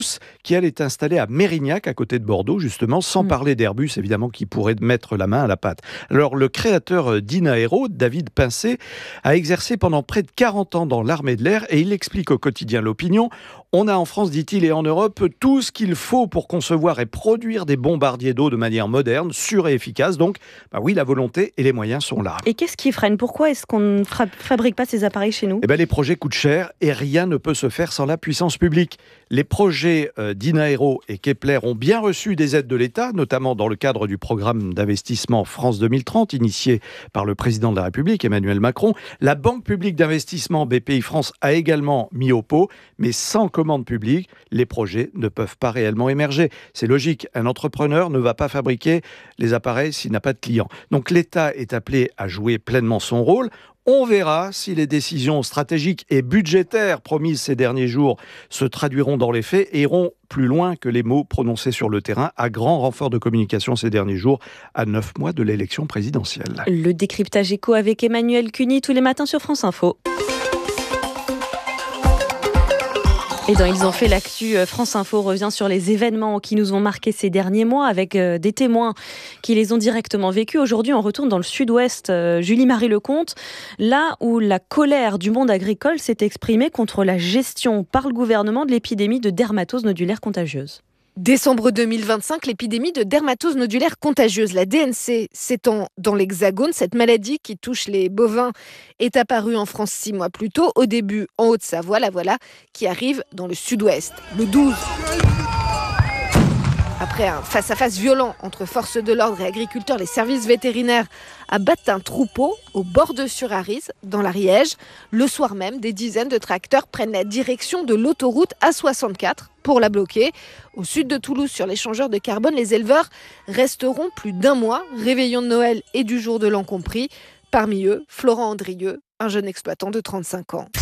qui elle est installée à Mérignac, à côté de Bordeaux, justement, sans parler d'Airbus, évidemment, qui pourrait mettre la main à la pâte. Alors, le créateur d'Inaero, David Pincé, a exercé pendant près de 40 ans dans l'armée de l'air et il explique au quotidien L'Opinion: on a en France, dit-il, et en Europe, tout ce qu'il faut pour concevoir et produire des bombardiers d'eau de manière moderne, sûre et efficace. Donc, oui, la volonté et les moyens sont là. Et qu'est-ce qui freine ? Pourquoi est-ce qu'on ne fabrique pas ces appareils chez nous ? Les projets coûtent cher et rien ne peut se faire sans la puissance publique. Les projets d'Inaero et Kepler ont bien reçu des aides de l'État, notamment dans le cadre du programme d'investissement France 2030, initié par le président de la République, Emmanuel Macron. La Banque publique d'investissement BPI France a également mis au pot, mais sans commande publique, les projets ne peuvent pas réellement émerger. C'est logique, un entrepreneur ne va pas fabriquer les appareils s'il n'a pas de clients. Donc l'État est appelé à jouer pleinement son rôle. On verra si les décisions stratégiques et budgétaires promises ces derniers jours se traduiront dans les faits et iront plus loin que les mots prononcés sur le terrain à grand renfort de communication ces derniers jours, à 9 mois de l'élection présidentielle. Le décryptage éco avec Emmanuel Cuny tous les matins sur France Info. Et dans Ils ont fait l'actu, France Info revient sur les événements qui nous ont marqués ces derniers mois avec des témoins qui les ont directement vécus. Aujourd'hui, on retourne dans le sud-ouest, Julie-Marie Lecomte, là où la colère du monde agricole s'est exprimée contre la gestion par le gouvernement de l'épidémie de dermatose nodulaire contagieuse. Décembre 2025, l'épidémie de dermatose nodulaire contagieuse, la DNC, s'étend dans l'Hexagone. Cette maladie qui touche les bovins est apparue en France 6 mois plus tôt, au début en Haute-Savoie, la voilà qui arrive dans le sud-ouest, le 12. Après un face-à-face violent entre forces de l'ordre et agriculteurs, les services vétérinaires abattent un troupeau au bord de Sur-Arize, dans l'Ariège. Le soir même, des dizaines de tracteurs prennent la direction de l'autoroute A64 pour la bloquer. Au sud de Toulouse, sur l'échangeur de carbone, les éleveurs resteront plus d'un mois, réveillon de Noël et du jour de l'an compris. Parmi eux, Florent Andrieux, un jeune exploitant de 35 ans.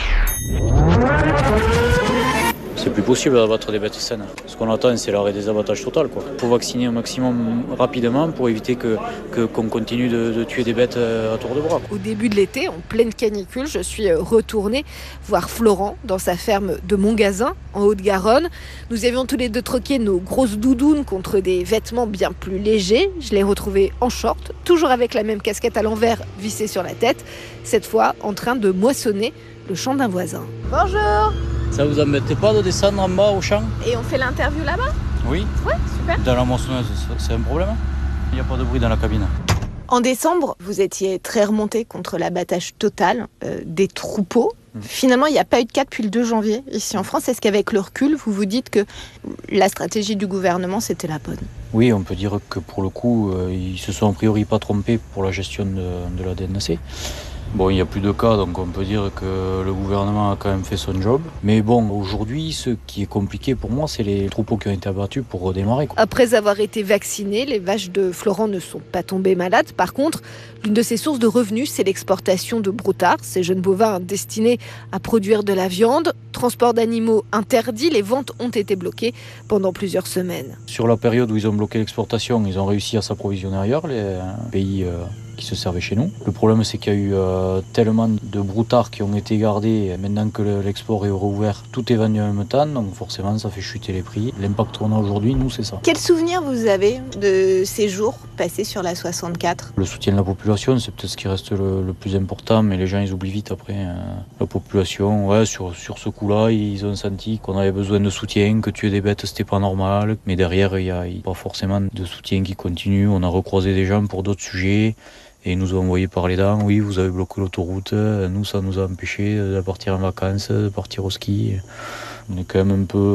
C'est plus possible d'abattre des bêtes saines. Ce qu'on attend, c'est l'arrêt des abattages total. Il faut vacciner au maximum rapidement pour éviter qu'on continue de tuer des bêtes à tour de bras. Au début de l'été, en pleine canicule, je suis retournée voir Florent dans sa ferme de Montgazin, en Haute-Garonne. Nous avions tous les deux troqué nos grosses doudounes contre des vêtements bien plus légers. Je l'ai retrouvé en short, toujours avec la même casquette à l'envers vissée sur la tête, cette fois en train de moissonner le champ d'un voisin. Bonjour! Ça vous embête pas de descendre en bas au champ ? Et on fait l'interview là-bas ? Oui. Ouais, super. Dans la moissonneuse, c'est un problème ? Il n'y a pas de bruit dans la cabine. En décembre, vous étiez très remonté contre l'abattage total des troupeaux. Finalement, il n'y a pas eu de cas depuis le 2 janvier ici en France. Est-ce qu'avec le recul, vous vous dites que la stratégie du gouvernement, c'était la bonne ? Oui, on peut dire que pour le coup, ils se sont a priori pas trompés pour la gestion de la DNC. Bon, il n'y a plus de cas, donc on peut dire que le gouvernement a quand même fait son job. Mais bon, aujourd'hui, ce qui est compliqué pour moi, c'est les troupeaux qui ont été abattus pour redémarrer. Après avoir été vaccinés, les vaches de Florent ne sont pas tombées malades. Par contre, l'une de ses sources de revenus, c'est l'exportation de broutards, ces jeunes bovins destinés à produire de la viande. Transport d'animaux interdit, les ventes ont été bloquées pendant plusieurs semaines. Sur la période où ils ont bloqué l'exportation, ils ont réussi à s'approvisionner ailleurs, les pays qui se servaient chez nous. Le problème, c'est qu'il y a eu tellement de broutards qui ont été gardés. Maintenant que l'export est rouvert, tout est vendu en même temps, donc forcément, ça fait chuter les prix. L'impact qu'on a aujourd'hui, nous, c'est ça. Quel souvenir vous avez de ces jours passés sur la 64 ? Le soutien de la population, c'est peut-être ce qui reste le plus important, mais les gens, ils oublient vite après. La population, ouais, sur ce coup-là, ils ont senti qu'on avait besoin de soutien, que tuer des bêtes, c'était pas normal. Mais derrière, il n'y a pas forcément de soutien qui continue. On a recroisé des gens pour d'autres sujets. Et ils nous ont envoyé par les dents, oui, vous avez bloqué l'autoroute, nous, ça nous a empêchés de partir en vacances, de partir au ski. On est quand même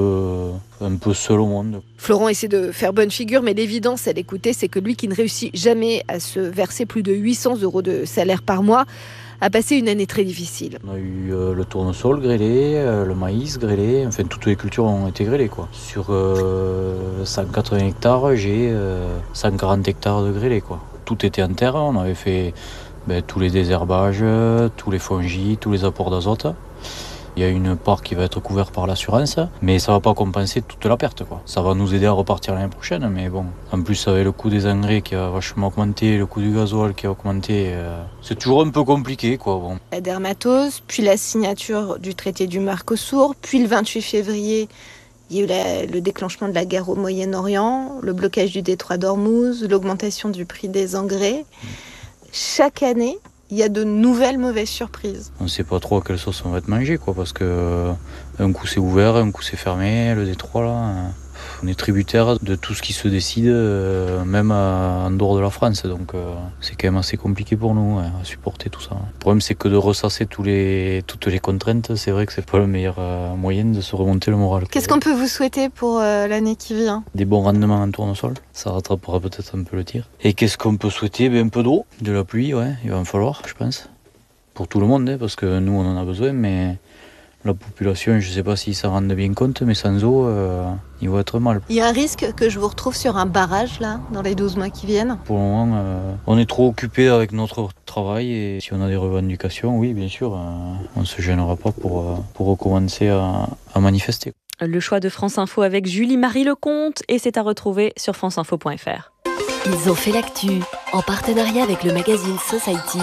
un peu seul au monde. Florent essaie de faire bonne figure, mais l'évidence à l'écouter, c'est que lui qui ne réussit jamais à se verser plus de 800 € de salaire par mois, a passé une année très difficile. On a eu le tournesol grêlé, le maïs grêlé, enfin toutes les cultures ont été grêlées, quoi. Sur 180 hectares, j'ai 140 hectares de grêlé, quoi. Tout était en terre, on avait fait tous les désherbages, tous les fongis, tous les apports d'azote. Il y a une part qui va être couverte par l'assurance, mais ça ne va pas compenser toute la perte, quoi. Ça va nous aider à repartir l'année prochaine, mais bon. En plus, avec le coût des engrais qui a vachement augmenté, le coût du gasoil qui a augmenté, c'est toujours un peu compliqué, quoi. Bon. La dermatose, puis la signature du traité du Mercosur, puis le 28 février, Il y a eu le déclenchement de la guerre au Moyen-Orient, le blocage du détroit d'Ormuz, l'augmentation du prix des engrais. Chaque année, il y a de nouvelles mauvaises surprises. On ne sait pas trop à quelle sauce on va être mangé, parce que un coup c'est ouvert, un coup c'est fermé, le détroit là. On est tributaire de tout ce qui se décide, même en dehors de la France. Donc c'est quand même assez compliqué pour nous à supporter tout ça. Le problème, c'est que de ressasser toutes les contraintes, c'est vrai que c'est pas le meilleur moyen de se remonter le moral. Qu'est-ce qu'on peut vous souhaiter pour l'année qui vient ? Des bons rendements en tournesol, ça rattrapera peut-être un peu le tir. Et qu'est-ce qu'on peut souhaiter ? Un peu d'eau, de la pluie, il va en falloir, je pense. Pour tout le monde, parce que nous, on en a besoin, mais la population, je ne sais pas s'ils s'en rendent bien compte, mais sans eau, ils vont être mal. Il y a un risque que je vous retrouve sur un barrage, là, dans les 12 mois qui viennent ? Pour le moment, on est trop occupés avec notre travail, et si on a des revendications, oui, bien sûr, on ne se gênera pas pour recommencer à manifester. Le choix de France Info avec Julie-Marie Lecomte, et c'est à retrouver sur franceinfo.fr. Ils ont fait l'actu, en partenariat avec le magazine Society.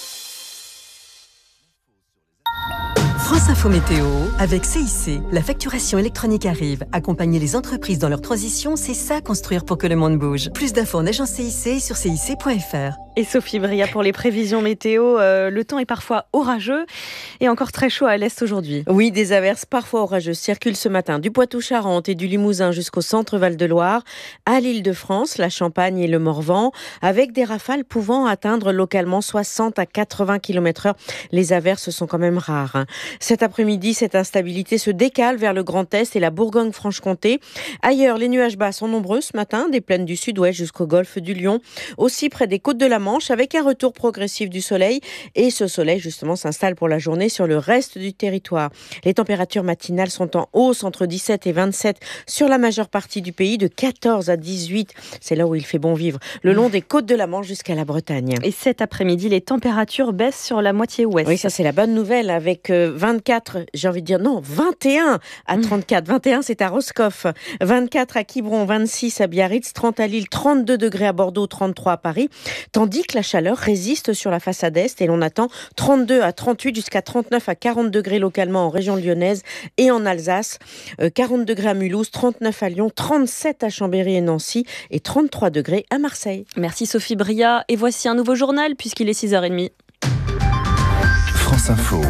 France Info Météo avec CIC. La facturation électronique arrive. Accompagner les entreprises dans leur transition, c'est ça construire pour que le monde bouge. Plus d'infos en agence CIC et sur cic.fr. Et Sophie Bria pour les prévisions météo. Le temps est parfois orageux et encore très chaud à l'est aujourd'hui. Oui, des averses parfois orageuses circulent ce matin du Poitou-Charentes et du Limousin jusqu'au centre Val-de-Loire, à l'Île-de-France, la Champagne et le Morvan, avec des rafales pouvant atteindre localement 60 à 80 km/h. Les averses sont quand même rares. Cet après-midi, cette instabilité se décale vers le Grand Est et la Bourgogne-Franche-Comté. Ailleurs, les nuages bas sont nombreux ce matin, des plaines du sud-ouest jusqu'au golfe du Lion, aussi près des côtes de la Manche, avec un retour progressif du soleil. Et ce soleil, justement, s'installe pour la journée sur le reste du territoire. Les températures matinales sont en hausse entre 17 et 27 sur la majeure partie du pays, de 14 à 18. C'est là où il fait bon vivre, le long des côtes de la Manche jusqu'à la Bretagne. Et cet après-midi, les températures baissent sur la moitié ouest. Oui, ça c'est la bonne nouvelle, avec 24, j'ai envie de dire non, 21 à 34. 21, c'est à Roscoff. 24 à Quiberon, 26 à Biarritz, 30 à Lille, 32 degrés à Bordeaux, 33 à Paris. Tandis que la chaleur résiste sur la façade est et l'on attend 32 à 38 jusqu'à 39 à 40 degrés localement en région lyonnaise et en Alsace. 40 degrés à Mulhouse, 39 à Lyon, 37 à Chambéry et Nancy et 33 degrés à Marseille. Merci Sophie Bria. Et voici un nouveau journal puisqu'il est 6h30. France Info.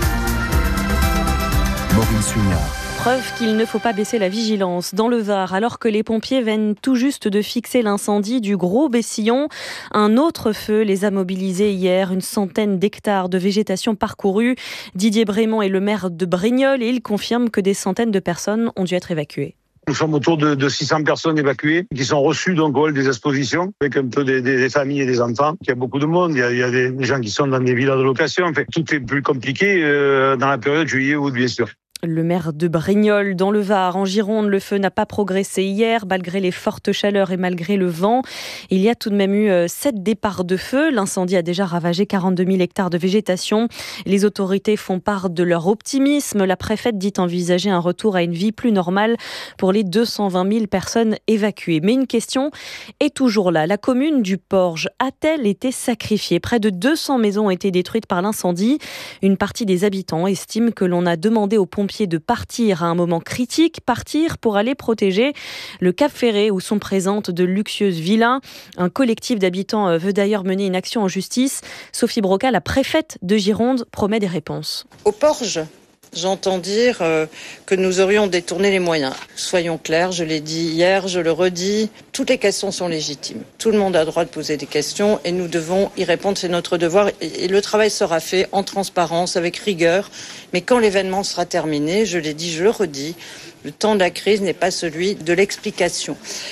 Maureen Sugnard. Preuve qu'il ne faut pas baisser la vigilance. Dans le Var, alors que les pompiers viennent tout juste de fixer l'incendie du Gros Bessillon, un autre feu les a mobilisés hier. Une centaine d'hectares de végétation parcourus. Didier Brémond est le maire de Brignoles et il confirme que des centaines de personnes ont dû être évacuées. Nous sommes autour de 600 personnes évacuées qui sont reçues donc au hall des expositions avec un peu des familles et des enfants. Il y a beaucoup de monde, il y a des gens qui sont dans des villas de location. En fait, tout est plus compliqué dans la période juillet-août, bien sûr. Le maire de Brignoles, dans le Var, en Gironde, le feu n'a pas progressé hier, malgré les fortes chaleurs et malgré le vent. Il y a tout de même eu 7 départs de feu. L'incendie a déjà ravagé 42 000 hectares de végétation. Les autorités font part de leur optimisme. La préfète dit envisager un retour à une vie plus normale pour les 220 000 personnes évacuées. Mais une question est toujours là. La commune du Porge a-t-elle été sacrifiée ? Près de 200 maisons ont été détruites par l'incendie. Une partie des habitants estime que l'on a demandé aux pompiers de partir à un moment critique, partir pour aller protéger le Cap Ferré où sont présentes de luxueuses villas. Un collectif d'habitants veut d'ailleurs mener une action en justice. Sophie Broca, la préfète de Gironde, promet des réponses. Au Porge, j'entends dire que nous aurions détourné les moyens. Soyons clairs, je l'ai dit hier, je le redis, toutes les questions sont légitimes. Tout le monde a le droit de poser des questions et nous devons y répondre, c'est notre devoir. Et le travail sera fait en transparence, avec rigueur. Mais quand l'événement sera terminé, je l'ai dit, je le redis, le temps de la crise n'est pas celui de l'explication.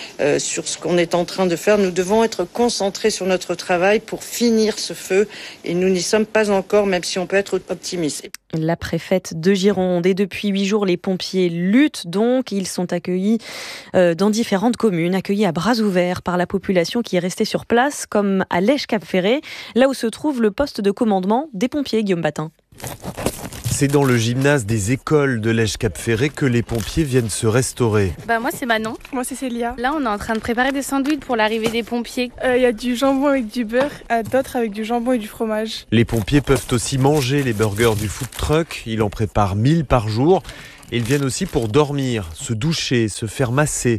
Sur ce qu'on est en train de faire, nous devons être concentrés sur notre travail pour finir ce feu. Et nous n'y sommes pas encore, même si on peut être optimiste. La préfète de Gironde. Et depuis 8 jours, les pompiers luttent donc. Ils sont accueillis dans différentes communes, accueillis à bras ouverts par la population qui est restée sur place, comme à Lèche-Cap-Ferré, là où se trouve le poste de commandement des pompiers, Guillaume Batin. C'est dans le gymnase des écoles de Lèche-Cap-Ferré que les pompiers viennent se restaurer. Moi c'est Manon. Moi c'est Célia. Là on est en train de préparer des sandwichs pour l'arrivée des pompiers. Il y a du jambon avec du beurre, d'autres avec du jambon et du fromage. Les pompiers peuvent aussi manger les burgers du food truck. Ils en préparent 1000 par jour. Et ils viennent aussi pour dormir, se doucher, se faire masser,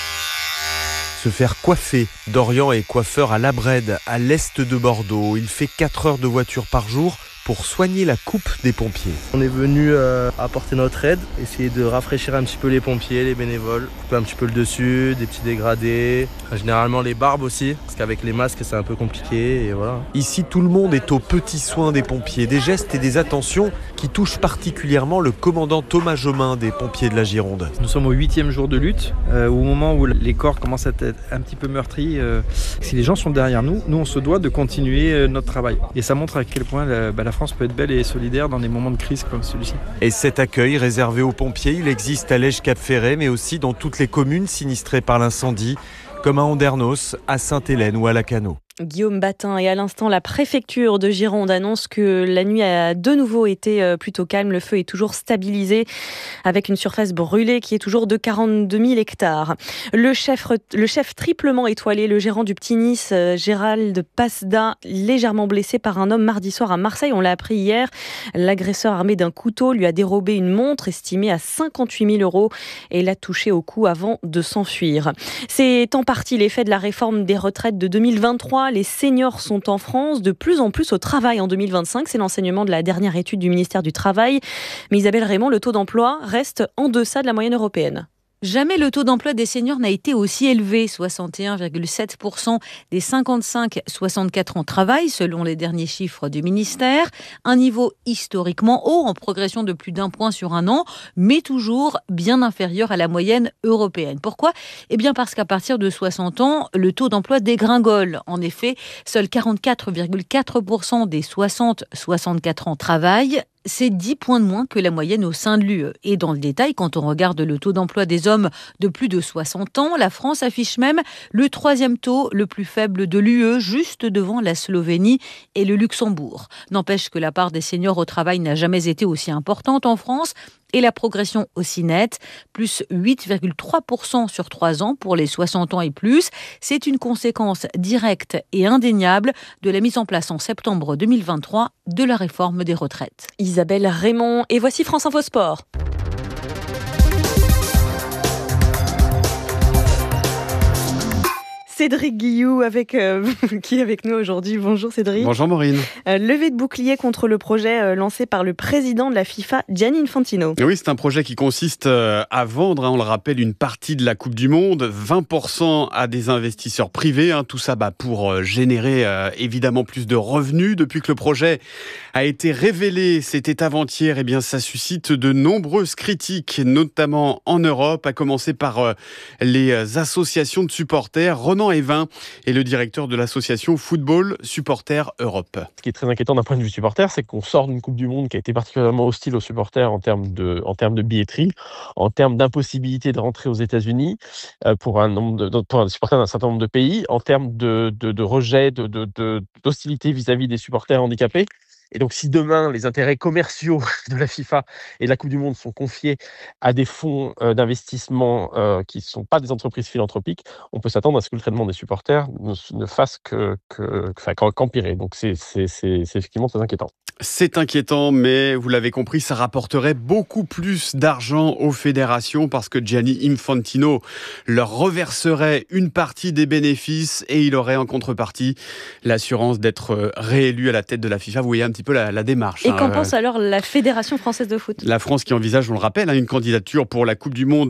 se faire coiffer. Dorian est coiffeur à La Brède, à l'est de Bordeaux. Il fait 4 heures de voiture par jour pour soigner la coupe des pompiers. On est venu apporter notre aide, essayer de rafraîchir un petit peu les pompiers, les bénévoles, couper un petit peu le dessus, des petits dégradés, généralement les barbes aussi, parce qu'avec les masques c'est un peu compliqué et voilà. Ici tout le monde est aux petits soins des pompiers, des gestes et des attentions qui touchent particulièrement le commandant Thomas Jomain des pompiers de la Gironde. Nous sommes au 8e jour de lutte, au moment où les corps commencent à être un petit peu meurtris. Si les gens sont derrière nous, on se doit de continuer notre travail. Et ça montre à quel point la France peut être belle et solidaire dans des moments de crise comme celui-ci. Et cet accueil réservé aux pompiers, il existe à Lège-Cap-Ferré, mais aussi dans toutes les communes sinistrées par l'incendie, comme à Andernos, à Sainte-Hélène ou à Lacanau. Guillaume Batin. Et à l'instant, la préfecture de Gironde annonce que la nuit a de nouveau été plutôt calme. Le feu est toujours stabilisé avec une surface brûlée qui est toujours de 42 000 hectares. Le chef triplement étoilé, le gérant du Petit Nice, Gérald Pasda, légèrement blessé par un homme mardi soir à Marseille. On l'a appris hier. L'agresseur armé d'un couteau lui a dérobé une montre estimée à 58 000 € et l'a touché au cou avant de s'enfuir. C'est en partie l'effet de la réforme des retraites de 2023. Les seniors sont en France de plus en plus au travail en 2025. C'est l'enseignement de la dernière étude du ministère du Travail. Mais Isabelle Raymond, le taux d'emploi reste en deçà de la moyenne européenne. Jamais le taux d'emploi des seniors n'a été aussi élevé. 61,7% des 55-64 ans travaillent, selon les derniers chiffres du ministère. Un niveau historiquement haut, en progression de plus d'1 point sur un an, mais toujours bien inférieur à la moyenne européenne. Pourquoi ? Eh bien parce qu'à partir de 60 ans, le taux d'emploi dégringole. En effet, seuls 44,4% des 60-64 ans travaillent. C'est 10 points de moins que la moyenne au sein de l'UE. Et dans le détail, quand on regarde le taux d'emploi des hommes de plus de 60 ans, la France affiche même le 3e taux le plus faible de l'UE, juste devant la Slovénie et le Luxembourg. N'empêche que la part des seniors au travail n'a jamais été aussi importante en France. Et la progression aussi nette, plus 8,3% sur 3 ans pour les 60 ans et plus. C'est une conséquence directe et indéniable de la mise en place en septembre 2023 de la réforme des retraites. Isabelle Raymond, et voici France Info Sport. Cédric Guilloux qui est avec nous aujourd'hui. Bonjour Cédric. Bonjour Maureen. Levée de bouclier contre le projet lancé par le président de la FIFA, Gianni Infantino. Oui, c'est un projet qui consiste à vendre, on le rappelle, une partie de la Coupe du Monde, 20% à des investisseurs privés. Tout ça pour générer évidemment plus de revenus. Depuis que le projet a été révélé, c'était avant-hier, ça suscite de nombreuses critiques, notamment en Europe, à commencer par les associations de supporters. Ronan Evin est le directeur de l'association Football Supporters Europe. Ce qui est très inquiétant d'un point de vue supporter, c'est qu'on sort d'une Coupe du Monde qui a été particulièrement hostile aux supporters en termes de billetterie, en termes d'impossibilité de rentrer aux États-Unis pour des supporters d'un certain nombre de pays, en termes de rejet, d'hostilité vis-à-vis des supporters handicapés. Et donc, si demain, les intérêts commerciaux de la FIFA et de la Coupe du Monde sont confiés à des fonds d'investissement qui ne sont pas des entreprises philanthropiques, on peut s'attendre à ce que le traitement des supporters ne fasse qu'empirer. Donc, c'est effectivement très inquiétant. C'est inquiétant, mais vous l'avez compris, ça rapporterait beaucoup plus d'argent aux fédérations parce que Gianni Infantino leur reverserait une partie des bénéfices et il aurait en contrepartie l'assurance d'être réélu à la tête de la FIFA. Vous voyez un petit peu la démarche. Et qu'en pense alors la Fédération française de foot ? La France qui envisage, on le rappelle, une candidature pour la Coupe du Monde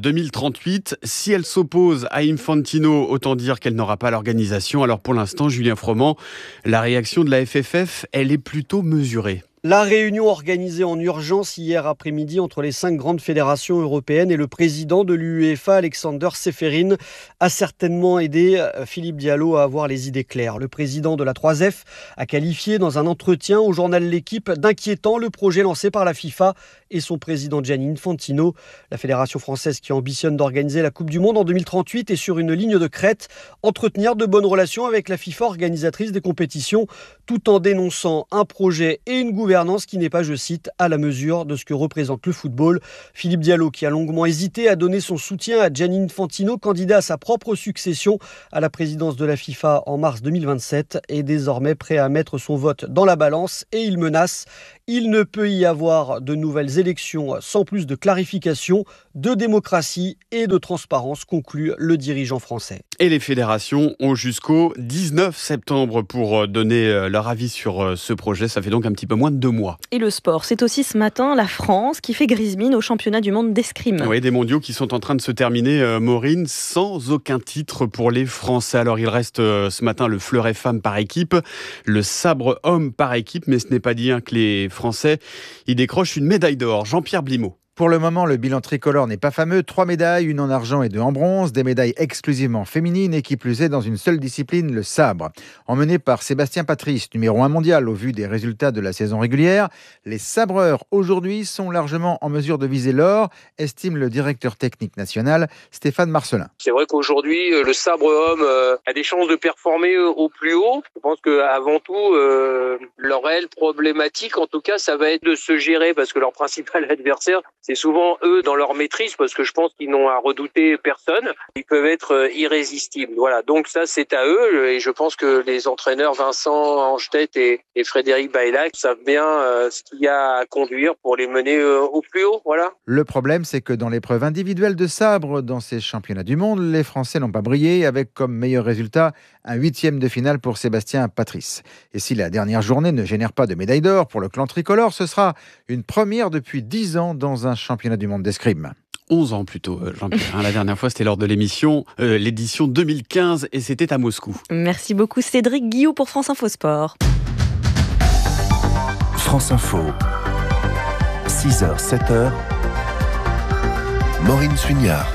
2038. Si elle s'oppose à Infantino, autant dire qu'elle n'aura pas l'organisation. Alors pour l'instant, Julien Froment, la réaction de la FFF, elle est plutôt mesurée. La réunion organisée en urgence hier après-midi entre les 5 grandes fédérations européennes et le président de l'UEFA, Alexander Seferin, a certainement aidé Philippe Diallo à avoir les idées claires. Le président de la 3F a qualifié dans un entretien au journal L'Équipe d'inquiétant le projet lancé par la FIFA et son président Gianni Infantino. La fédération française qui ambitionne d'organiser la Coupe du Monde en 2038 est sur une ligne de crête, entretenir de bonnes relations avec la FIFA organisatrice des compétitions, tout en dénonçant un projet et une gouvernance qui n'est pas, je cite, à la mesure de ce que représente le football. Philippe Diallo, qui a longuement hésité à donner son soutien à Gianni Infantino, candidat à sa propre succession à la présidence de la FIFA en mars 2027, est désormais prêt à mettre son vote dans la balance et il menace. Il ne peut y avoir de nouvelles élections sans plus de clarification, de démocratie et de transparence, conclut le dirigeant français. Et les fédérations ont jusqu'au 19 septembre pour donner leur avis sur ce projet. Ça fait donc un petit peu moins de 2 mois. Et le sport, c'est aussi ce matin la France qui fait grise mine au championnat du monde d'escrime. Oui, des mondiaux qui sont en train de se terminer, Maureen, sans aucun titre pour les Français. Alors il reste ce matin le fleuret femme par équipe, le sabre homme par équipe, mais ce n'est pas dit que les Français y décrochent une médaille d'or. Jean-Pierre Blimaud. Pour le moment, le bilan tricolore n'est pas fameux. 3 médailles, une en argent et 2 en bronze. Des médailles exclusivement féminines et qui plus est dans une seule discipline, le sabre. Emmené par Sébastien Patrice, numéro 1 mondial au vu des résultats de la saison régulière, les sabreurs aujourd'hui sont largement en mesure de viser l'or, estime le directeur technique national Stéphane Marcelin. C'est vrai qu'aujourd'hui, le sabre homme a des chances de performer au plus haut. Je pense qu'avant tout, leur réelle problématique, en tout cas, ça va être de se gérer parce que leur principal adversaire, c'est souvent eux dans leur maîtrise, parce que je pense qu'ils n'ont à redouter personne. Ils peuvent être irrésistibles. Voilà, donc ça c'est à eux, et je pense que les entraîneurs Vincent Angetet et Frédéric Baylac savent bien ce qu'il y a à conduire pour les mener au plus haut. Voilà. Le problème, c'est que dans l'épreuve individuelle de sabre, dans ces championnats du monde, les Français n'ont pas brillé, avec comme meilleur résultat un 8e de finale pour Sébastien Patrice. Et si la dernière journée ne génère pas de médaille d'or pour le clan tricolore, ce sera une première depuis 10 ans dans un championnat du monde d'escrime. 11 ans plutôt, Jean-Pierre. La dernière fois, c'était lors de l'édition 2015 et c'était à Moscou. Merci beaucoup Cédric Guillou pour France Info Sport. France Info, 6h, 7h, Maureen Suignard.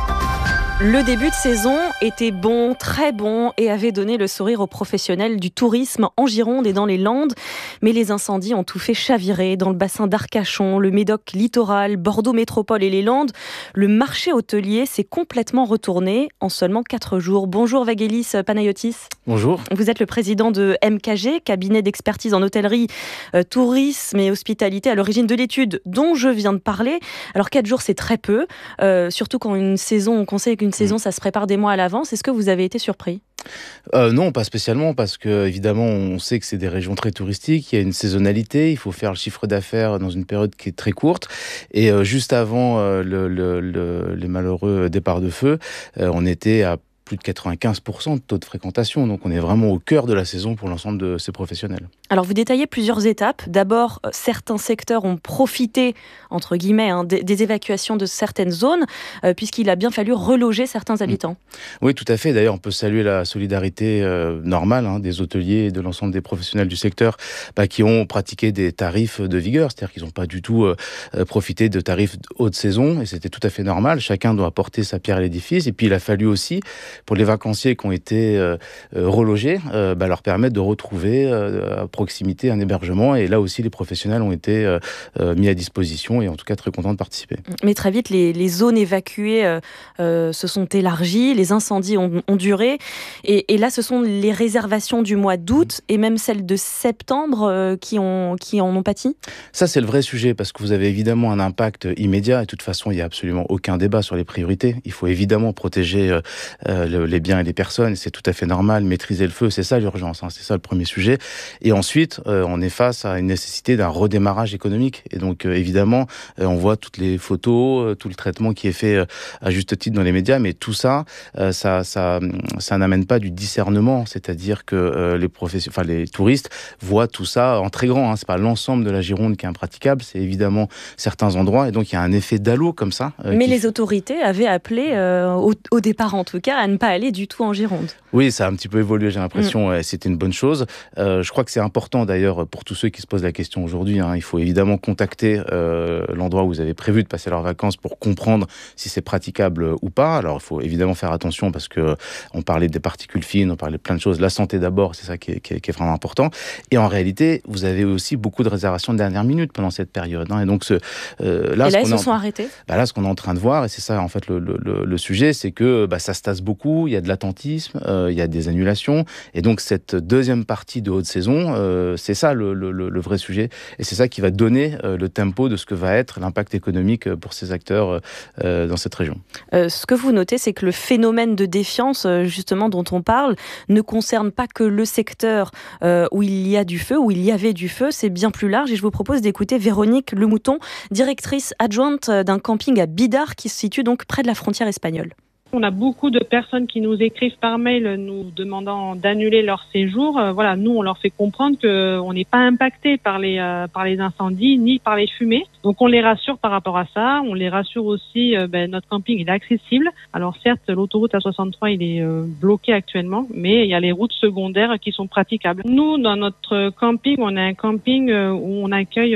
Le début de saison était bon, très bon, et avait donné le sourire aux professionnels du tourisme en Gironde et dans les Landes. Mais les incendies ont tout fait chavirer dans le bassin d'Arcachon, le Médoc littoral, Bordeaux Métropole et les Landes. Le marché hôtelier s'est complètement retourné en seulement 4 jours. Bonjour Vagelis Panayotis. Bonjour. Vous êtes le président de MKG, cabinet d'expertise en hôtellerie, tourisme et hospitalité, à l'origine de l'étude dont je viens de parler. Alors 4 jours, c'est très peu, surtout quand on sait qu'une saison, ça se prépare des mois à l'avance. Est-ce que vous avez été surpris ? Non, pas spécialement, parce que évidemment, on sait que c'est des régions très touristiques. Il y a une saisonnalité, il faut faire le chiffre d'affaires dans une période qui est très courte. Et juste avant les malheureux départs de feu, on était à plus de 95% de taux de fréquentation. Donc on est vraiment au cœur de la saison pour l'ensemble de ces professionnels. Alors vous détaillez plusieurs étapes. D'abord, certains secteurs ont profité, entre guillemets, des évacuations de certaines zones, puisqu'il a bien fallu reloger certains habitants. Oui, tout à fait. D'ailleurs, on peut saluer la solidarité normale des hôteliers et de l'ensemble des professionnels du secteur qui ont pratiqué des tarifs de vigueur. C'est-à-dire qu'ils n'ont pas du tout profité de tarifs haute saison, et c'était tout à fait normal. Chacun doit apporter sa pierre à l'édifice. Et puis il a fallu aussi, pour les vacanciers qui ont été relogés, leur permettre de retrouver à proximité un hébergement. Et là aussi, les professionnels ont été mis à disposition et en tout cas très contents de participer. Mais très vite, les zones évacuées se sont élargies, les incendies ont duré. Et là, ce sont les réservations du mois d'août et même celles de septembre qui en ont pâti. Ça, c'est le vrai sujet, parce que vous avez évidemment un impact immédiat. Et de toute façon, il n'y a absolument aucun débat sur les priorités. Il faut évidemment protéger les biens et les personnes, c'est tout à fait normal. Maîtriser le feu, c'est ça l'urgence, c'est ça le premier sujet. Et ensuite, on est face à une nécessité d'un redémarrage économique. Et donc, évidemment, on voit toutes les photos, tout le traitement qui est fait à juste titre dans les médias, mais tout ça, ça n'amène pas du discernement. C'est-à-dire que les touristes voient tout ça en très grand. C'est pas l'ensemble de la Gironde qui est impraticable, c'est évidemment certains endroits. Et donc, il y a un effet d'halo comme ça. Mais les autorités avaient appelé, au départ en tout cas, à ne pas aller du tout en Gironde. Oui, ça a un petit peu évolué, j'ai l'impression. C'était une bonne chose. Je crois que c'est important d'ailleurs pour tous ceux qui se posent la question aujourd'hui. Il faut évidemment contacter l'endroit où vous avez prévu de passer leurs vacances pour comprendre si c'est praticable ou pas. Alors, il faut évidemment faire attention parce que on parlait des particules fines, on parlait de plein de choses. La santé d'abord, c'est ça qui est vraiment important. Et en réalité, vous avez aussi beaucoup de réservations de dernière minute pendant cette période. Et donc, là, ils se sont arrêtés. Là, ce qu'on est en train de voir, et c'est ça en fait le sujet, c'est que ça se tasse beaucoup beaucoup, il y a de l'attentisme, il y a des annulations. Et donc cette deuxième partie de haute saison, c'est ça le vrai sujet. Et c'est ça qui va donner le tempo de ce que va être l'impact économique pour ces acteurs dans cette région. Ce que vous notez, c'est que le phénomène de défiance, justement, dont on parle, ne concerne pas que le secteur où il y a du feu, où il y avait du feu, c'est bien plus large. Et je vous propose d'écouter Véronique Lemouton, directrice adjointe d'un camping à Bidart, qui se situe donc près de la frontière espagnole. On a beaucoup de personnes qui nous écrivent par mail nous demandant d'annuler leur séjour. Voilà, nous, on leur fait comprendre qu'on n'est pas impacté par les incendies ni par les fumées. Donc, on les rassure par rapport à ça. On les rassure aussi, notre camping, il est accessible. Alors, certes, l'autoroute A63, il est bloqué actuellement, mais il y a les routes secondaires qui sont praticables. Nous, dans notre camping, on a un camping où on accueille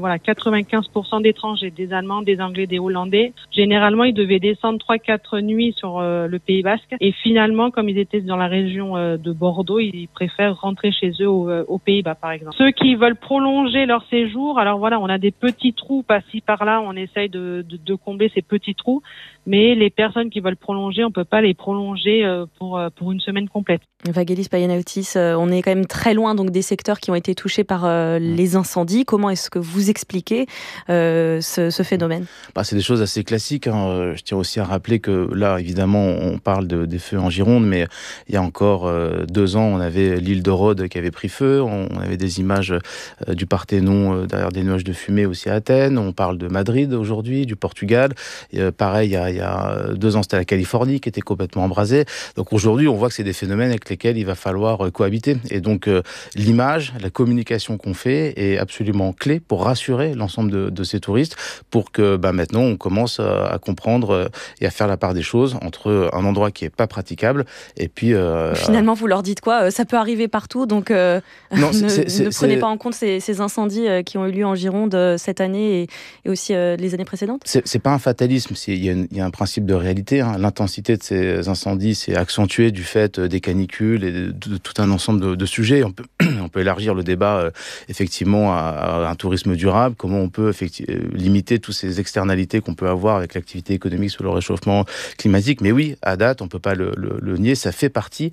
95% d'étrangers, des Allemands, des Anglais, des Hollandais. Généralement, ils devaient descendre 3-4 nuits sur le Pays Basque. Et finalement, comme ils étaient dans la région de Bordeaux, ils préfèrent rentrer chez eux aux Pays-Bas, par exemple. Ceux qui veulent prolonger leur séjour, alors voilà, on a des petits trous par-ci, par-là, on essaye de combler ces petits trous, mais les personnes qui veulent prolonger, on peut pas les prolonger pour une semaine complète. Vagelis Payanaiotis, on est quand même très loin donc des secteurs qui ont été touchés par les incendies. Comment est-ce que vous expliquez ce phénomène ? C'est des choses assez classiques. Je tiens aussi à rappeler que là, évidemment, on parle des feux en Gironde, mais il y a encore 2 ans, on avait l'île de Rhodes qui avait pris feu. On avait des images du Parthénon derrière des nuages de fumée aussi à Athènes. On parle de Madrid aujourd'hui, du Portugal. Pareil, il y a 2 ans, c'était la Californie qui était complètement embrasée. Donc aujourd'hui, on voit que c'est des phénomènes avec lesquels il va falloir cohabiter. Et donc, l'image, la communication qu'on fait est absolument clé pour rassurer l'ensemble de ces touristes pour que maintenant, on commence à comprendre et à faire la part des choses entre un endroit qui n'est pas praticable et puis... Finalement, vous leur dites quoi ? Ça peut arriver partout, donc ne prenez pas en compte ces incendies qui ont eu lieu en Gironde cette année et aussi les années précédentes ? C'est pas un fatalisme, il y a un principe de réalité. L'intensité de ces incendies s'est accentuée du fait des canicules et de tout un ensemble de sujets. On peut élargir le débat effectivement à un tourisme durable, comment on peut limiter toutes ces externalités qu'on peut avoir avec l'activité économique sur le réchauffement climatique. Mais oui, à date, on ne peut pas le nier, ça fait partie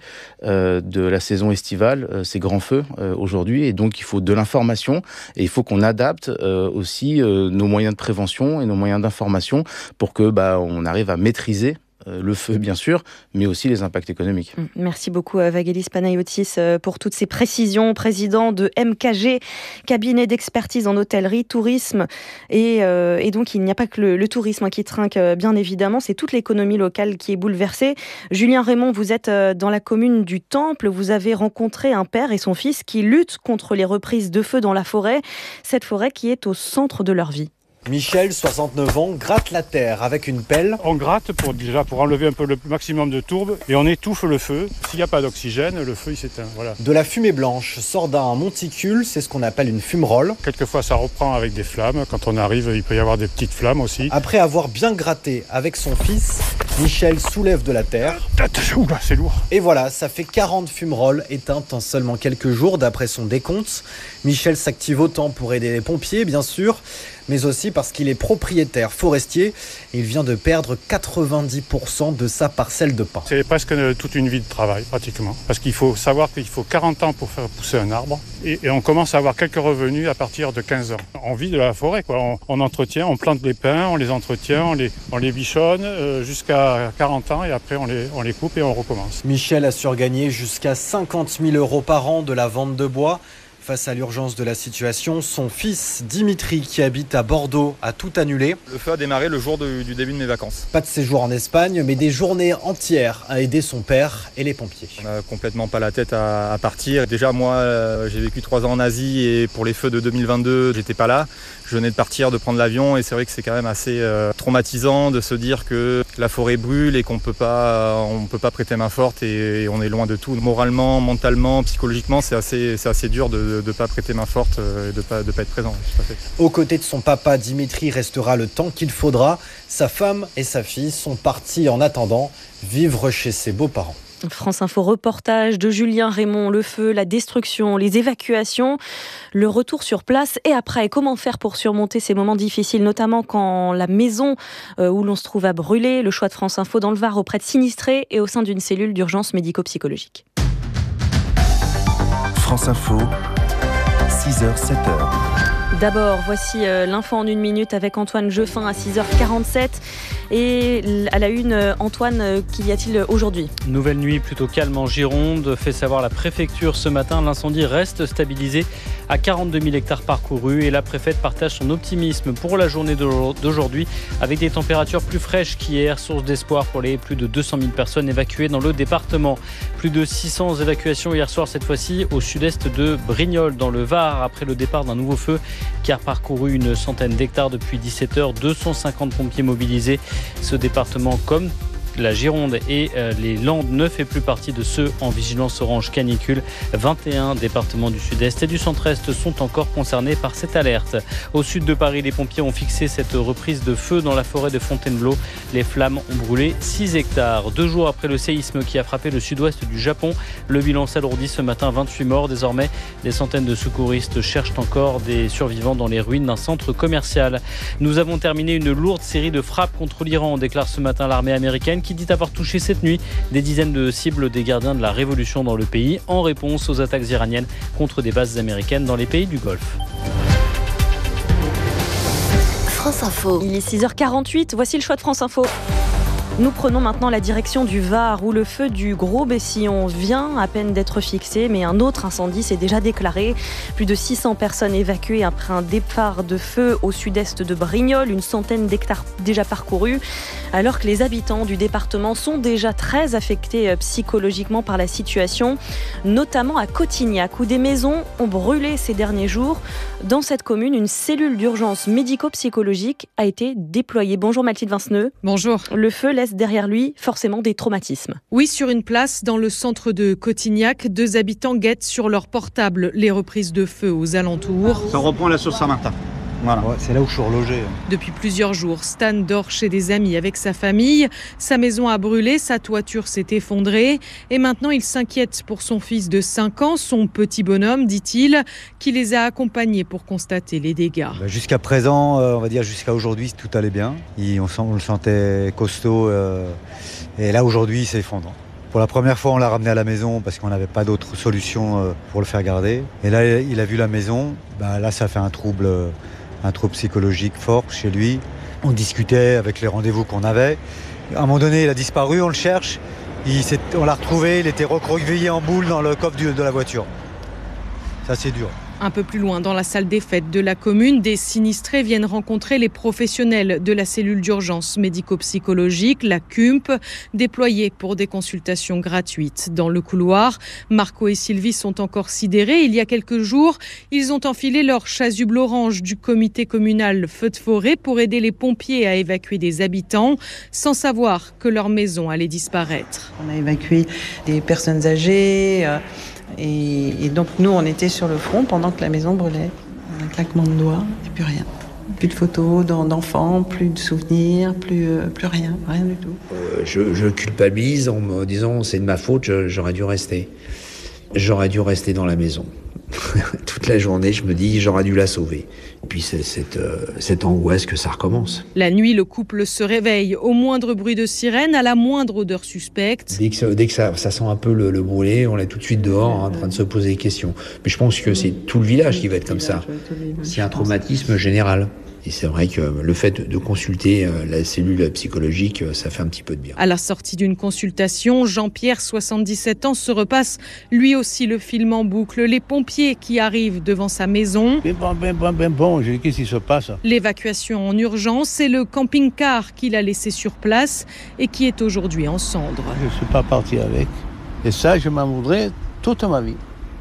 de la saison estivale, ces grands feux aujourd'hui, et donc il faut de l'information et il faut qu'on adapte aussi nos moyens de prévention et nos moyens d'information pour que on arrive à maîtriser le feu, bien sûr, mais aussi les impacts économiques. Merci beaucoup, Vagelis Panayotis, pour toutes ces précisions. Président de MKG, cabinet d'expertise en hôtellerie, tourisme. Et donc, il n'y a pas que le tourisme qui trinque, bien évidemment. C'est toute l'économie locale qui est bouleversée. Julien Raymond, vous êtes dans la commune du Temple. Vous avez rencontré un père et son fils qui luttent contre les reprises de feu dans la forêt. Cette forêt qui est au centre de leur vie. Michel, 69 ans, gratte la terre avec une pelle. On gratte pour enlever un peu le maximum de tourbe et on étouffe le feu. S'il n'y a pas d'oxygène, le feu il s'éteint. Voilà. De la fumée blanche sort d'un monticule, c'est ce qu'on appelle une fumerole. Quelquefois ça reprend avec des flammes. Quand on arrive, il peut y avoir des petites flammes aussi. Après avoir bien gratté avec son fils, Michel soulève de la terre. Oula, c'est lourd. Et voilà, ça fait 40 fumeroles éteintes en seulement quelques jours d'après son décompte. Michel s'active autant pour aider les pompiers, bien sûr, mais aussi parce qu'il est propriétaire forestier. Il vient de perdre 90% de sa parcelle de pin. C'est presque toute une vie de travail, pratiquement. Parce qu'il faut savoir qu'il faut 40 ans pour faire pousser un arbre. Et on commence à avoir quelques revenus à partir de 15 ans. On vit de la forêt, quoi. On entretient, on plante les pins, on les entretient, on les bichonne jusqu'à 40 ans et après on les coupe et on recommence. Michel a surgagné jusqu'à 50 000 € par an de la vente de bois. Face à l'urgence de la situation, son fils Dimitri, qui habite à Bordeaux, a tout annulé. Le feu a démarré le jour du début de mes vacances. Pas de séjour en Espagne, mais des journées entières à aider son père et les pompiers. On n'a complètement pas la tête à partir. Déjà, moi, j'ai vécu 3 ans en Asie et pour les feux de 2022, j'étais pas là. Je venais de partir, de prendre l'avion et c'est vrai que c'est quand même assez traumatisant de se dire que la forêt brûle et qu'on peut pas prêter main forte et on est loin de tout. Moralement, mentalement, psychologiquement, c'est assez dur de ne pas prêter main forte et de pas être présent. Tout à fait. Aux côtés de son papa, Dimitri restera le temps qu'il faudra. Sa femme et sa fille sont partis en attendant vivre chez ses beaux-parents. France Info reportage de Julien Raymond. Le feu, la destruction, les évacuations, le retour sur place et après. Comment faire pour surmonter ces moments difficiles, notamment quand la maison où l'on se trouve a brûlé. Le choix de France Info dans le Var auprès de sinistrés et au sein d'une cellule d'urgence médico-psychologique. France Info, 6h, 7h. D'abord, voici l'info en 1 minute avec Antoine Jeffin à 6h47. Et à la une, Antoine, qu'y a-t-il aujourd'hui ? Nouvelle nuit plutôt calme en Gironde, fait savoir la préfecture ce matin. L'incendie reste stabilisé à 42 000 hectares parcourus et la préfète partage son optimisme pour la journée d'aujourd'hui avec des températures plus fraîches qu'hier, source d'espoir pour les plus de 200 000 personnes évacuées dans le département. Plus de 600 évacuations hier soir, cette fois-ci au sud-est de Brignoles, dans le Var, après le départ d'un nouveau feu qui a parcouru une centaine d'hectares depuis 17h. 250 pompiers mobilisés. Ce département, comme la Gironde et les Landes, ne fait plus partie de ceux en vigilance orange canicule. 21 départements du sud-est et du centre-est sont encore concernés par cette alerte. Au sud de Paris, les pompiers ont fixé cette reprise de feu dans la forêt de Fontainebleau. Les flammes ont brûlé 6 hectares. 2 jours après le séisme qui a frappé le sud-ouest du Japon, le bilan s'alourdit ce matin, 28 morts. Désormais, des centaines de secouristes cherchent encore des survivants dans les ruines d'un centre commercial. Nous avons terminé une lourde série de frappes contre l'Iran, déclare ce matin l'armée américaine, qui dit avoir touché cette nuit des dizaines de cibles des gardiens de la révolution dans le pays en réponse aux attaques iraniennes contre des bases américaines dans les pays du Golfe. France Info. Il est 6h48, voici le choix de France Info. Nous prenons maintenant la direction du Var où le feu du Gros Bessillon vient à peine d'être fixé, mais un autre incendie s'est déjà déclaré. Plus de 600 personnes évacuées après un départ de feu au sud-est de Brignoles, une centaine d'hectares déjà parcourus, alors que les habitants du département sont déjà très affectés psychologiquement par la situation, notamment à Cotignac où des maisons ont brûlé ces derniers jours. Dans cette commune, une cellule d'urgence médico-psychologique a été déployée. Bonjour Mathilde Vinceneux. Bonjour. Le feu laisse derrière lui forcément des traumatismes. Oui, sur une place dans le centre de Cotignac, 2 habitants guettent sur leur portable les reprises de feu aux alentours. Ça reprend la source Saint-Martin. Voilà. Ouais, c'est là où je suis relogé. Depuis plusieurs jours, Stan dort chez des amis avec sa famille. Sa maison a brûlé, sa toiture s'est effondrée. Et maintenant, il s'inquiète pour son fils de 5 ans, son petit bonhomme, dit-il, qui les a accompagnés pour constater les dégâts. Jusqu'à présent, on va dire jusqu'à aujourd'hui, tout allait bien. On le sentait costaud. Et là, aujourd'hui, il s'effondre. Pour la première fois, on l'a ramené à la maison parce qu'on n'avait pas d'autre solution pour le faire garder. Et là, il a vu la maison. Là, ça fait un trouble psychologique fort chez lui. On discutait avec les rendez-vous qu'on avait. À un moment donné, il a disparu, on le cherche. On l'a retrouvé, il était recroquevillé en boule dans le coffre de la voiture. Ça, c'est dur. Un peu plus loin, dans la salle des fêtes de la commune, des sinistrés viennent rencontrer les professionnels de la cellule d'urgence médico-psychologique, la CUMP, déployée pour des consultations gratuites. Dans le couloir, Marco et Sylvie sont encore sidérés. Il y a quelques jours, ils ont enfilé leur chasuble orange du comité communal feu de forêt pour aider les pompiers à évacuer des habitants, sans savoir que leur maison allait disparaître. On a évacué des personnes âgées. Et donc nous, on était sur le front pendant que la maison brûlait. Un claquement de doigts et plus rien. Plus de photos d'enfants, plus de souvenirs, plus rien du tout. Je culpabilise en me disant c'est de ma faute, j'aurais dû rester. J'aurais dû rester dans la maison. Toute la journée, je me dis j'aurais dû la sauver. Et puis c'est cette angoisse que ça recommence. La nuit, le couple se réveille au moindre bruit de sirène, à la moindre odeur suspecte. Dès que ça sent un peu le brûler, on est tout de suite dehors en train de se poser des questions. Mais je pense que c'est tout le village qui va être comme ça. C'est un traumatisme général. Et c'est vrai que le fait de consulter la cellule psychologique, ça fait un petit peu de bien. À la sortie d'une consultation, Jean-Pierre, 77 ans, se repasse lui aussi le film en boucle. Les pompiers qui arrivent devant sa maison. Bon, qu'est-ce qui se passe ? L'évacuation en urgence, c'est le camping-car qu'il a laissé sur place et qui est aujourd'hui en cendres. Je ne suis pas parti avec. Et ça, je m'en voudrais toute ma vie.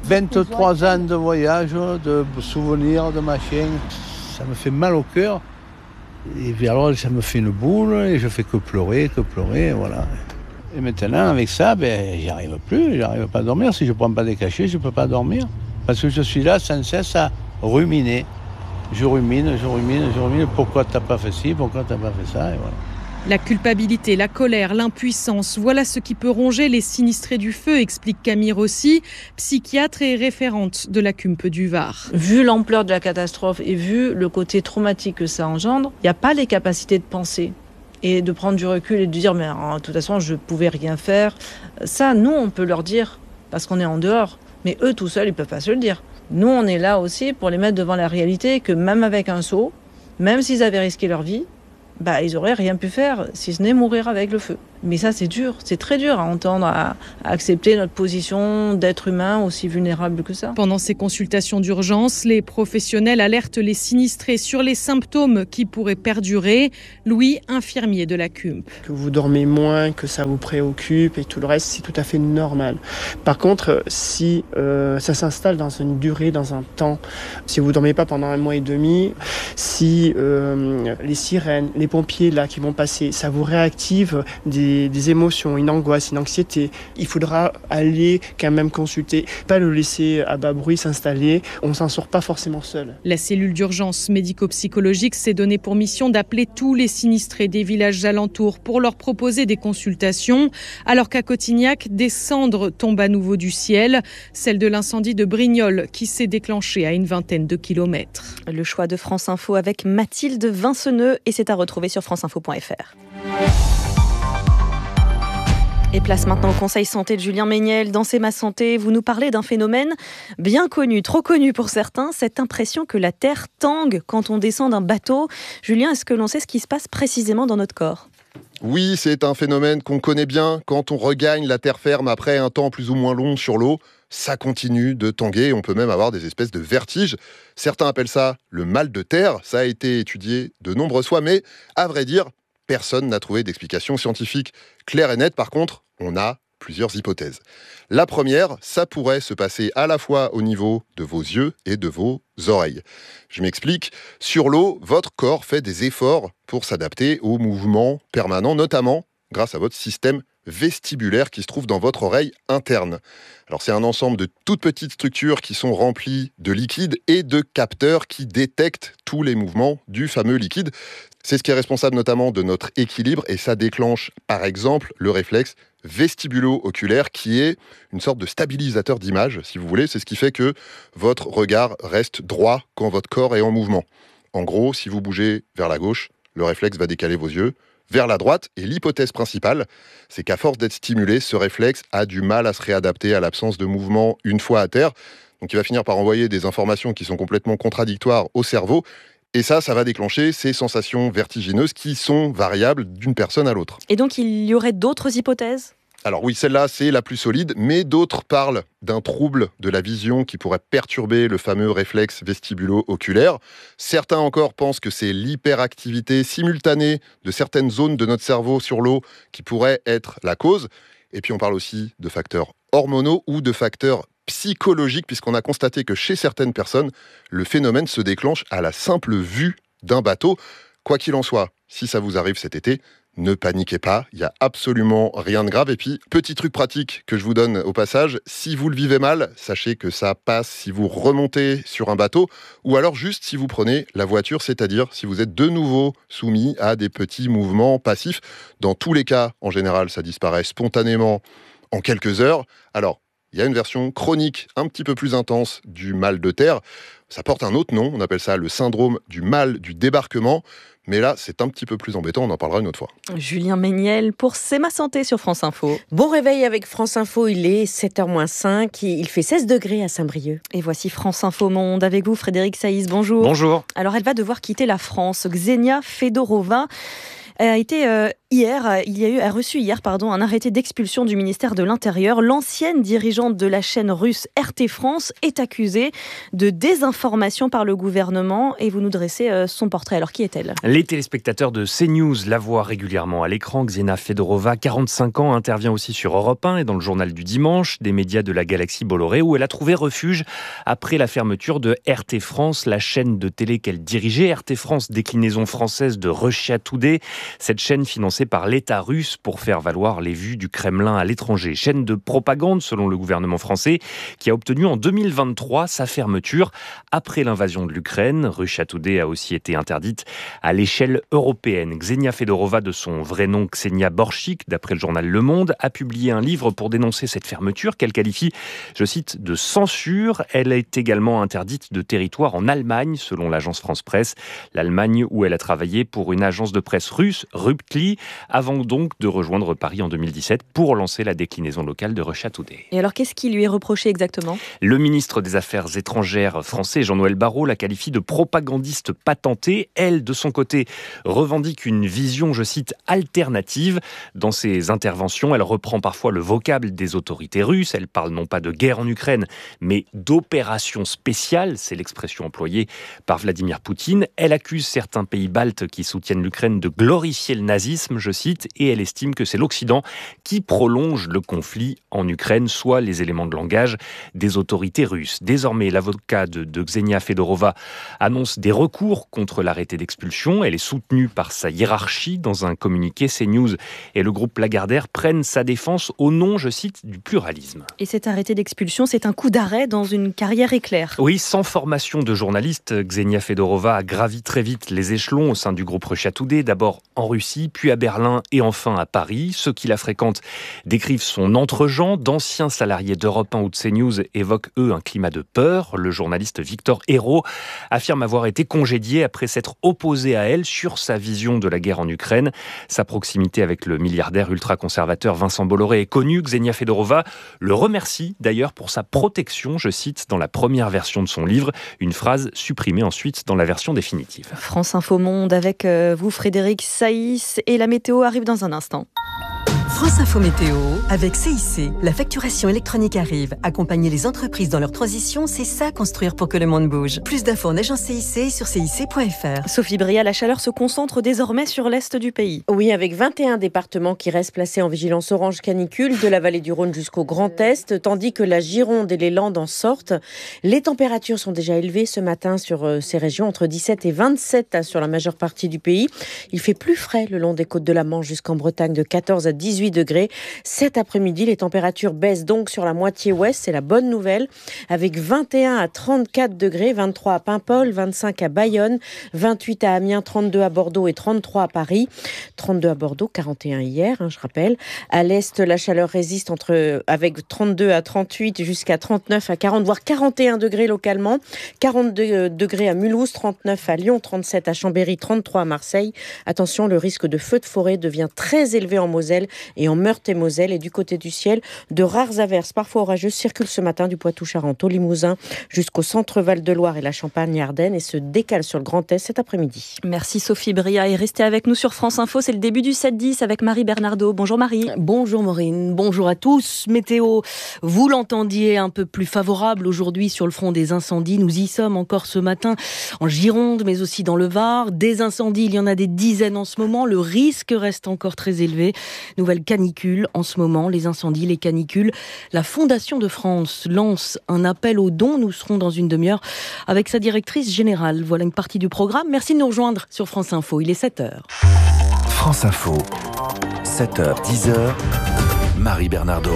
23 ans de voyage, de souvenirs, de machin. Ça me fait mal au cœur, et puis alors ça me fait une boule, et je fais que pleurer, voilà. Et maintenant, avec ça, j'y arrive plus, j'arrive pas à dormir. Si je prends pas des cachets, je peux pas dormir. Parce que je suis là sans cesse à ruminer. Je rumine, pourquoi t'as pas fait ci, pourquoi t'as pas fait ça, et voilà. La culpabilité, la colère, l'impuissance, voilà ce qui peut ronger les sinistrés du feu, explique Camille Rossi, psychiatre et référente de la CUMP du Var. Vu l'ampleur de la catastrophe et vu le côté traumatique que ça engendre, il n'y a pas les capacités de penser et de prendre du recul et de dire mais de toute façon je ne pouvais rien faire. Ça, nous, on peut leur dire parce qu'on est en dehors, mais eux tout seuls, ils ne peuvent pas se le dire. Nous, on est là aussi pour les mettre devant la réalité que même avec un seau, même s'ils avaient risqué leur vie, ils n'auraient rien pu faire si ce n'est mourir avec le feu. Mais ça, c'est dur, c'est très dur à entendre, à accepter notre position d'être humain aussi vulnérable que ça. Pendant ces consultations d'urgence, les professionnels alertent les sinistrés sur les symptômes qui pourraient perdurer. Louis, infirmier de la CUMP. Que vous dormez moins, que ça vous préoccupe et tout le reste, c'est tout à fait normal. Par contre, si ça s'installe dans une durée, dans un temps, si vous ne dormez pas pendant 1 mois et demi, si les sirènes, les pompiers là qui vont passer, ça vous réactive des émotions, une angoisse, une anxiété. Il faudra aller quand même consulter, pas le laisser à bas bruit s'installer. On ne s'en sort pas forcément seul. La cellule d'urgence médico-psychologique s'est donnée pour mission d'appeler tous les sinistrés des villages alentours pour leur proposer des consultations. Alors qu'à Cotignac, des cendres tombent à nouveau du ciel. Celle de l'incendie de Brignoles qui s'est déclenché à une 20aine de kilomètres. Le choix de France Info avec Mathilde Vinceneux et c'est à retrouver sur franceinfo.fr. Et place maintenant au Conseil Santé de Julien Méniel. Dans C'est ma santé, vous nous parlez d'un phénomène bien connu, trop connu pour certains, cette impression que la Terre tangue quand on descend d'un bateau. Julien, est-ce que l'on sait ce qui se passe précisément dans notre corps ? Oui, c'est un phénomène qu'on connaît bien. Quand on regagne la terre ferme après un temps plus ou moins long sur l'eau, ça continue de tanguer. On peut même avoir des espèces de vertiges. Certains appellent ça le mal de terre. Ça a été étudié de nombreuses fois, mais à vrai dire, personne n'a trouvé d'explication scientifique claire et nette. Par contre, on a plusieurs hypothèses. La première, ça pourrait se passer à la fois au niveau de vos yeux et de vos oreilles. Je m'explique. Sur l'eau, votre corps fait des efforts pour s'adapter aux mouvements permanents, notamment grâce à votre système vestibulaire qui se trouve dans votre oreille interne. Alors c'est un ensemble de toutes petites structures qui sont remplies de liquide et de capteurs qui détectent tous les mouvements du fameux liquide. C'est ce qui est responsable notamment de notre équilibre et ça déclenche par exemple le réflexe vestibulo-oculaire qui est une sorte de stabilisateur d'image, si vous voulez. C'est ce qui fait que votre regard reste droit quand votre corps est en mouvement. En gros, si vous bougez vers la gauche, le réflexe va décaler vos yeux vers la droite. Et l'hypothèse principale, c'est qu'à force d'être stimulé, ce réflexe a du mal à se réadapter à l'absence de mouvement une fois à terre. Donc il va finir par envoyer des informations qui sont complètement contradictoires au cerveau. Et ça va déclencher ces sensations vertigineuses qui sont variables d'une personne à l'autre. Et donc il y aurait d'autres hypothèses ? Alors oui, celle-là, c'est la plus solide, mais d'autres parlent d'un trouble de la vision qui pourrait perturber le fameux réflexe vestibulo-oculaire. Certains encore pensent que c'est l'hyperactivité simultanée de certaines zones de notre cerveau sur l'eau qui pourrait être la cause. Et puis on parle aussi de facteurs hormonaux ou de facteurs psychologiques, puisqu'on a constaté que chez certaines personnes, le phénomène se déclenche à la simple vue d'un bateau. Quoi qu'il en soit, si ça vous arrive cet été, ne paniquez pas, il n'y a absolument rien de grave. Et puis, petit truc pratique que je vous donne au passage, si vous le vivez mal, sachez que ça passe si vous remontez sur un bateau ou alors juste si vous prenez la voiture, c'est-à-dire si vous êtes de nouveau soumis à des petits mouvements passifs. Dans tous les cas, en général, ça disparaît spontanément en quelques heures. Alors, il y a une version chronique un petit peu plus intense du mal de terre. Ça porte un autre nom, on appelle ça le syndrome du mal du débarquement. Mais là, c'est un petit peu plus embêtant, on en parlera une autre fois. Julien Méniel pour C'est ma santé sur France Info. Bon réveil avec France Info, il est 7h-5, il fait 16 degrés à Saint-Brieuc. Et voici France Info Monde avec vous, Frédéric Saïs, bonjour. Bonjour. Alors elle va devoir quitter la France. Ksenia Fedorova a reçu hier un arrêté d'expulsion du ministère de l'Intérieur. L'ancienne dirigeante de la chaîne russe RT France est accusée de désinformation par le gouvernement et vous nous dressez son portrait. Alors qui est-elle ? Les téléspectateurs de CNews la voient régulièrement à l'écran. Ksenia Fedorova, 45 ans, intervient aussi sur Europe 1 et dans le journal du dimanche, des médias de la galaxie Bolloré, où elle a trouvé refuge après la fermeture de RT France, la chaîne de télé qu'elle dirigeait. RT France, déclinaison française de Russia Today. Cette chaîne financée financée par l'État russe pour faire valoir les vues du Kremlin à l'étranger. Chaîne de propagande selon le gouvernement français qui a obtenu en 2023 sa fermeture après l'invasion de l'Ukraine. Russia Today a aussi été interdite à l'échelle européenne. Ksenia Fedorova, de son vrai nom Ksenia Borchik, d'après le journal Le Monde, a publié un livre pour dénoncer cette fermeture qu'elle qualifie, je cite, de censure. Elle est également interdite de territoire en Allemagne, selon l'agence France Presse. L'Allemagne où elle a travaillé pour une agence de presse russe, Ruptli, avant donc de rejoindre Paris en 2017 pour lancer la déclinaison locale de Russia Today. Et alors, qu'est-ce qui lui est reproché exactement ? Le ministre des Affaires étrangères français, Jean-Noël Barrot, la qualifie de propagandiste patentée. Elle, de son côté, revendique une vision, je cite, alternative. Dans ses interventions, elle reprend parfois le vocable des autorités russes. Elle parle non pas de guerre en Ukraine, mais d'opération spéciale. C'est l'expression employée par Vladimir Poutine. Elle accuse certains pays baltes qui soutiennent l'Ukraine de glorifier le nazisme, je cite, et elle estime que c'est l'Occident qui prolonge le conflit en Ukraine, soit les éléments de langage des autorités russes. Désormais, l'avocat de Ksenia Fedorova annonce des recours contre l'arrêté d'expulsion. Elle est soutenue par sa hiérarchie. Dans un communiqué, CNews et le groupe Lagardère prennent sa défense au nom, je cite, du pluralisme. Et cet arrêté d'expulsion, c'est un coup d'arrêt dans une carrière éclair. Oui, sans formation de journaliste, Ksenia Fedorova a gravi très vite les échelons au sein du groupe Russia Today, d'abord en Russie, puis à Berlin et enfin à Paris. Ceux qui la fréquentent décrivent son entre-gens. D'anciens salariés d'Europe 1 ou de CNews évoquent, eux, un climat de peur. Le journaliste Victor Hérault affirme avoir été congédié après s'être opposé à elle sur sa vision de la guerre en Ukraine. Sa proximité avec le milliardaire ultra-conservateur Vincent Bolloré est connue. Ksenia Fedorova le remercie d'ailleurs pour sa protection, je cite, dans la première version de son livre, une phrase supprimée ensuite dans la version définitive. France Info Monde avec vous, Frédéric Saïs, et la météo arrive dans un instant. France Info Météo avec CIC. La facturation électronique arrive. Accompagner les entreprises dans leur transition, c'est ça construire pour que le monde bouge. Plus d'infos en agence CIC et sur cic.fr. Sophie Bria, la chaleur se concentre désormais sur l'est du pays. Oui, avec 21 départements qui restent placés en vigilance orange canicule, de la vallée du Rhône jusqu'au Grand Est, tandis que la Gironde et les Landes en sortent. Les températures sont déjà élevées ce matin sur ces régions, entre 17 et 27 sur la majeure partie du pays. Il fait plus frais le long des côtes de la Manche jusqu'en Bretagne, de 14 à 18 degrés. Cet après-midi, les températures baissent donc sur la moitié ouest, c'est la bonne nouvelle, avec 21 à 34 degrés, 23 à Paimpol, 25 à Bayonne, 28 à Amiens, 32 à Bordeaux et 33 à Paris. 32 à Bordeaux, 41 hier, je rappelle. À l'est, la chaleur résiste avec 32 à 38 jusqu'à 39 à 40, voire 41 degrés localement. 42 degrés à Mulhouse, 39 à Lyon, 37 à Chambéry, 33 à Marseille. Attention, le risque de feu de forêt devient très élevé en Moselle et en Meurthe-et-Moselle. Et du côté du ciel, de rares averses, parfois orageuses, circulent ce matin du Poitou-Charentes au Limousin jusqu'au centre Val-de-Loire et la Champagne-Ardenne et se décalent sur le Grand Est cet après-midi. Merci Sophie Bria et restez avec nous sur France Info. C'est le début du 7-10 avec Marie Bernardo. Bonjour Marie. Bonjour Maureen, bonjour à tous. Météo, vous l'entendiez, un peu plus favorable aujourd'hui sur le front des incendies. Nous y sommes encore ce matin en Gironde, mais aussi dans le Var. Des incendies, il y en a des dizaines en ce moment. Le risque reste encore très élevé. Nouvelle canicule en ce moment, les incendies, les canicules. La Fondation de France lance un appel aux dons. Nous serons dans une demi-heure avec sa directrice générale. Voilà une partie du programme. Merci de nous rejoindre sur France Info. Il est 7h. France Info, 7h, 10h, Marie Bernardo.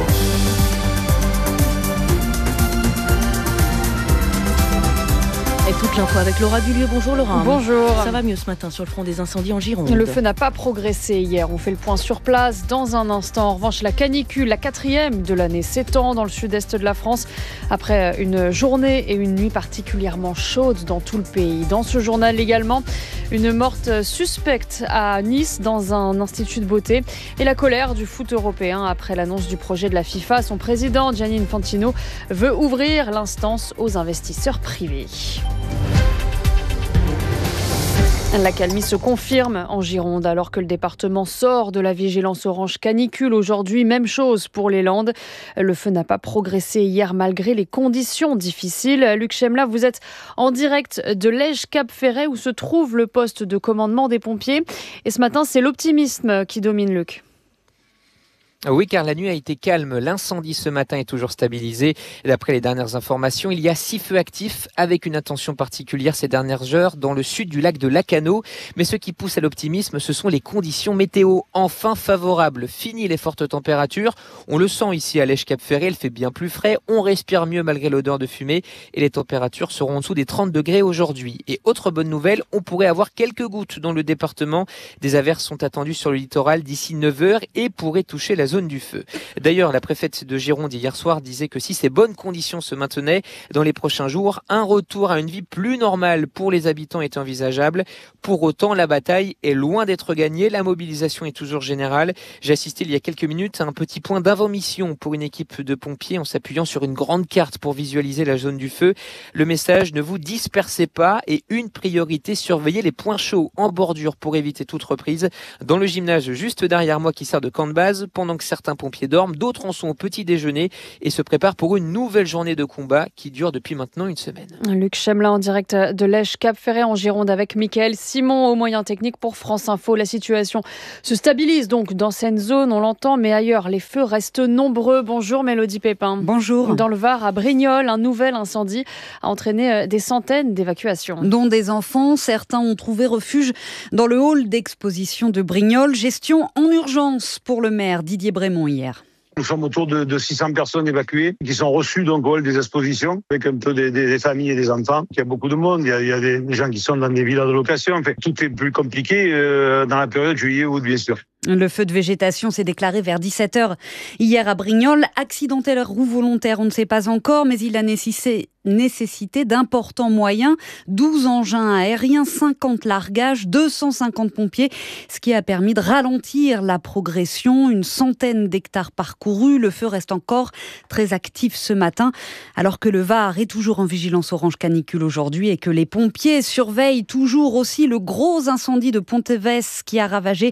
Et toute l'info avec Laura Dulieu. Bonjour Laura. Bonjour. Ça va mieux ce matin sur le front des incendies en Gironde. Le feu n'a pas progressé hier. On fait le point sur place dans un instant. En revanche, la canicule, la 4e de l'année, s'étend dans le sud-est de la France après une journée et une nuit particulièrement chaudes dans tout le pays. Dans ce journal également, une morte suspecte à Nice dans un institut de beauté et la colère du foot européen après l'annonce du projet de la FIFA. Son président, Gianni Infantino, veut ouvrir l'instance aux investisseurs privés. L'accalmie se confirme en Gironde alors que le département sort de la vigilance orange canicule. Aujourd'hui, même chose pour les Landes. Le feu n'a pas progressé hier malgré les conditions difficiles. Luc Chemla, vous êtes en direct de Lège-Cap-Ferret où se trouve le poste de commandement des pompiers. Et ce matin, c'est l'optimisme qui domine, Luc. Oui, car la nuit a été calme. L'incendie ce matin est toujours stabilisé. D'après les dernières informations, il y a 6 feux actifs avec une attention particulière ces dernières heures dans le sud du lac de Lacano. Mais ce qui pousse à l'optimisme, ce sont les conditions météo enfin favorables. Fini les fortes températures. On le sent ici à Lèche-Cap-Ferré, il fait bien plus frais. On respire mieux malgré l'odeur de fumée et les températures seront en dessous des 30 degrés aujourd'hui. Et autre bonne nouvelle, on pourrait avoir quelques gouttes dans le département. Des averses sont attendues sur le littoral d'ici 9h et pourraient toucher la zone du feu. D'ailleurs, la préfète de Gironde hier soir disait que si ces bonnes conditions se maintenaient dans les prochains jours, un retour à une vie plus normale pour les habitants est envisageable. Pour autant, la bataille est loin d'être gagnée. La mobilisation est toujours générale. J'ai assisté il y a quelques minutes à un petit point d'invent-mission pour une équipe de pompiers en s'appuyant sur une grande carte pour visualiser la zone du feu. Le message, ne vous dispersez pas et une priorité, surveillez les points chauds en bordure pour éviter toute reprise. Dans le gymnase juste derrière moi qui sert de camp de base, pendant que certains pompiers dorment, d'autres en sont au petit déjeuner et se préparent pour une nouvelle journée de combat qui dure depuis maintenant une semaine. Luc Chemelin en direct de Lèche-Cap-Ferré en Gironde avec Mickaël Simon aux moyens techniques pour France Info. La situation se stabilise donc dans cette zone, on l'entend, mais ailleurs, les feux restent nombreux. Bonjour Mélodie Pépin. Bonjour. Dans le Var, à Brignoles, un nouvel incendie a entraîné des centaines d'évacuations. Dont des enfants, certains ont trouvé refuge dans le hall d'exposition de Brignoles. Gestion en urgence pour le maire Didier Brémond hier. Nous sommes autour de 600 personnes évacuées qui sont reçues donc au hall des expositions avec un peu des familles et des enfants. Il y a beaucoup de monde, il y a des gens qui sont dans des villas de location. En fait, tout est plus compliqué dans la période juillet-août, bien sûr. Le feu de végétation s'est déclaré vers 17h hier à Brignoles. Accidentel ou volontaire, on ne sait pas encore, mais il a nécessité d'importants moyens. 12 engins aériens, 50 largages, 250 pompiers, ce qui a permis de ralentir la progression. Une centaine d'hectares parcourus. Le feu reste encore très actif ce matin, alors que le Var est toujours en vigilance orange canicule aujourd'hui et que les pompiers surveillent toujours aussi le gros incendie de Ponteves qui a ravagé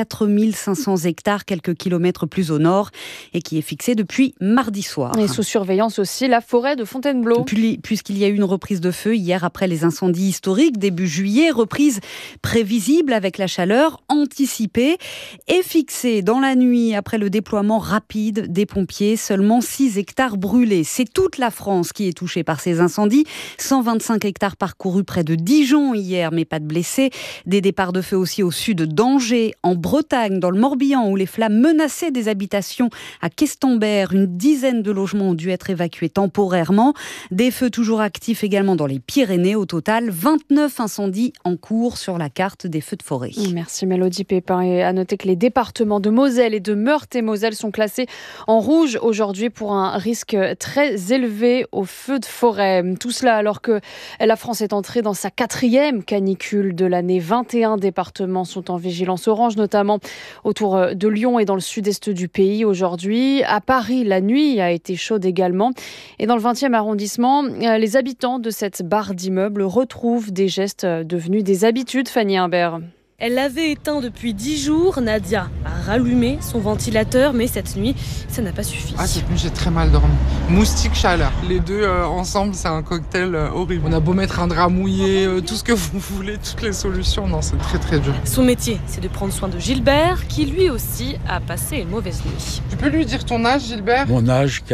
4500 hectares, quelques kilomètres plus au nord, et qui est fixé depuis mardi soir. Et sous surveillance aussi, la forêt de Fontainebleau. Puisqu'il y a eu une reprise de feu hier après les incendies historiques début juillet, reprise prévisible avec la chaleur anticipée et fixée dans la nuit après le déploiement rapide des pompiers. Seulement 6 hectares brûlés. C'est toute la France qui est touchée par ces incendies. 125 hectares parcourus près de Dijon hier, mais pas de blessés. Des départs de feu aussi au sud d'Angers, en Bretagne, dans le Morbihan, où les flammes menaçaient des habitations à Questembert. Une dizaine de logements ont dû être évacués temporairement. Des feux toujours actifs également dans les Pyrénées. Au total, 29 incendies en cours sur la carte des feux de forêt. Merci Mélodie Pépin. Et à noter que les départements de Moselle et de Meurthe-et-Moselle sont classés en rouge aujourd'hui pour un risque très élevé aux feux de forêt. Tout cela alors que la France est entrée dans sa 4e canicule de l'année. 21 départements sont en vigilance orange, notamment autour de Lyon et dans le sud-est du pays aujourd'hui. À Paris, la nuit a été chaude également. Et dans le 20e arrondissement, les habitants de cette barre d'immeubles retrouvent des gestes devenus des habitudes. Fanny Imbert. Elle l'avait éteint depuis 10 jours. Nadia a rallumé son ventilateur, mais cette nuit, ça n'a pas suffi. Cette nuit, j'ai très mal dormi. Moustique, chaleur. Les deux ensemble, c'est un cocktail horrible. On a beau mettre un drap mouillé, tout ce que vous voulez, toutes les solutions. Non, c'est très très dur. Son métier, c'est de prendre soin de Gilbert, qui lui aussi a passé une mauvaise nuit. Tu peux lui dire ton âge, Gilbert ? Mon âge,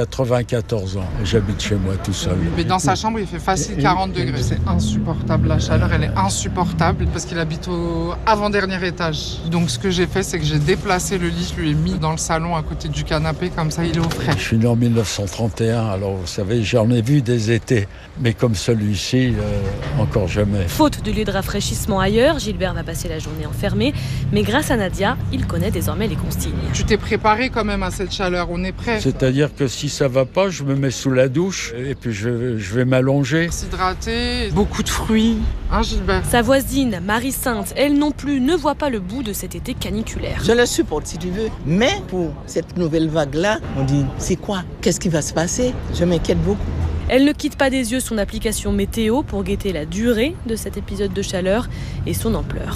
94 ans. J'habite chez moi tout seul. Mais dans sa chambre, il fait facile 40 degrés. C'est insupportable. La chaleur, elle est insupportable parce qu'il habite au avant-dernier étage. Donc ce que j'ai fait, c'est que j'ai déplacé le lit, je lui ai mis dans le salon à côté du canapé, comme ça il est au frais. Je suis né en 1931, alors vous savez, j'en ai vu des étés, mais comme celui-ci, encore jamais. Faute de lieu de rafraîchissement ailleurs, Gilbert va passer la journée enfermé, mais grâce à Nadia, il connaît désormais les consignes. Tu t'es préparé quand même à cette chaleur, on est prêt. C'est-à-dire que si ça va pas, je me mets sous la douche et puis je vais m'allonger. S'hydrater, beaucoup de fruits, hein Gilbert ? Sa voisine, Marie-Sainte, elle non plus ne voit pas le bout de cet été caniculaire. Je le supporte si tu veux, mais pour cette nouvelle vague-là, on dit c'est quoi ? Qu'est-ce qui va se passer ? Je m'inquiète beaucoup. Elle ne quitte pas des yeux son application météo pour guetter la durée de cet épisode de chaleur et son ampleur.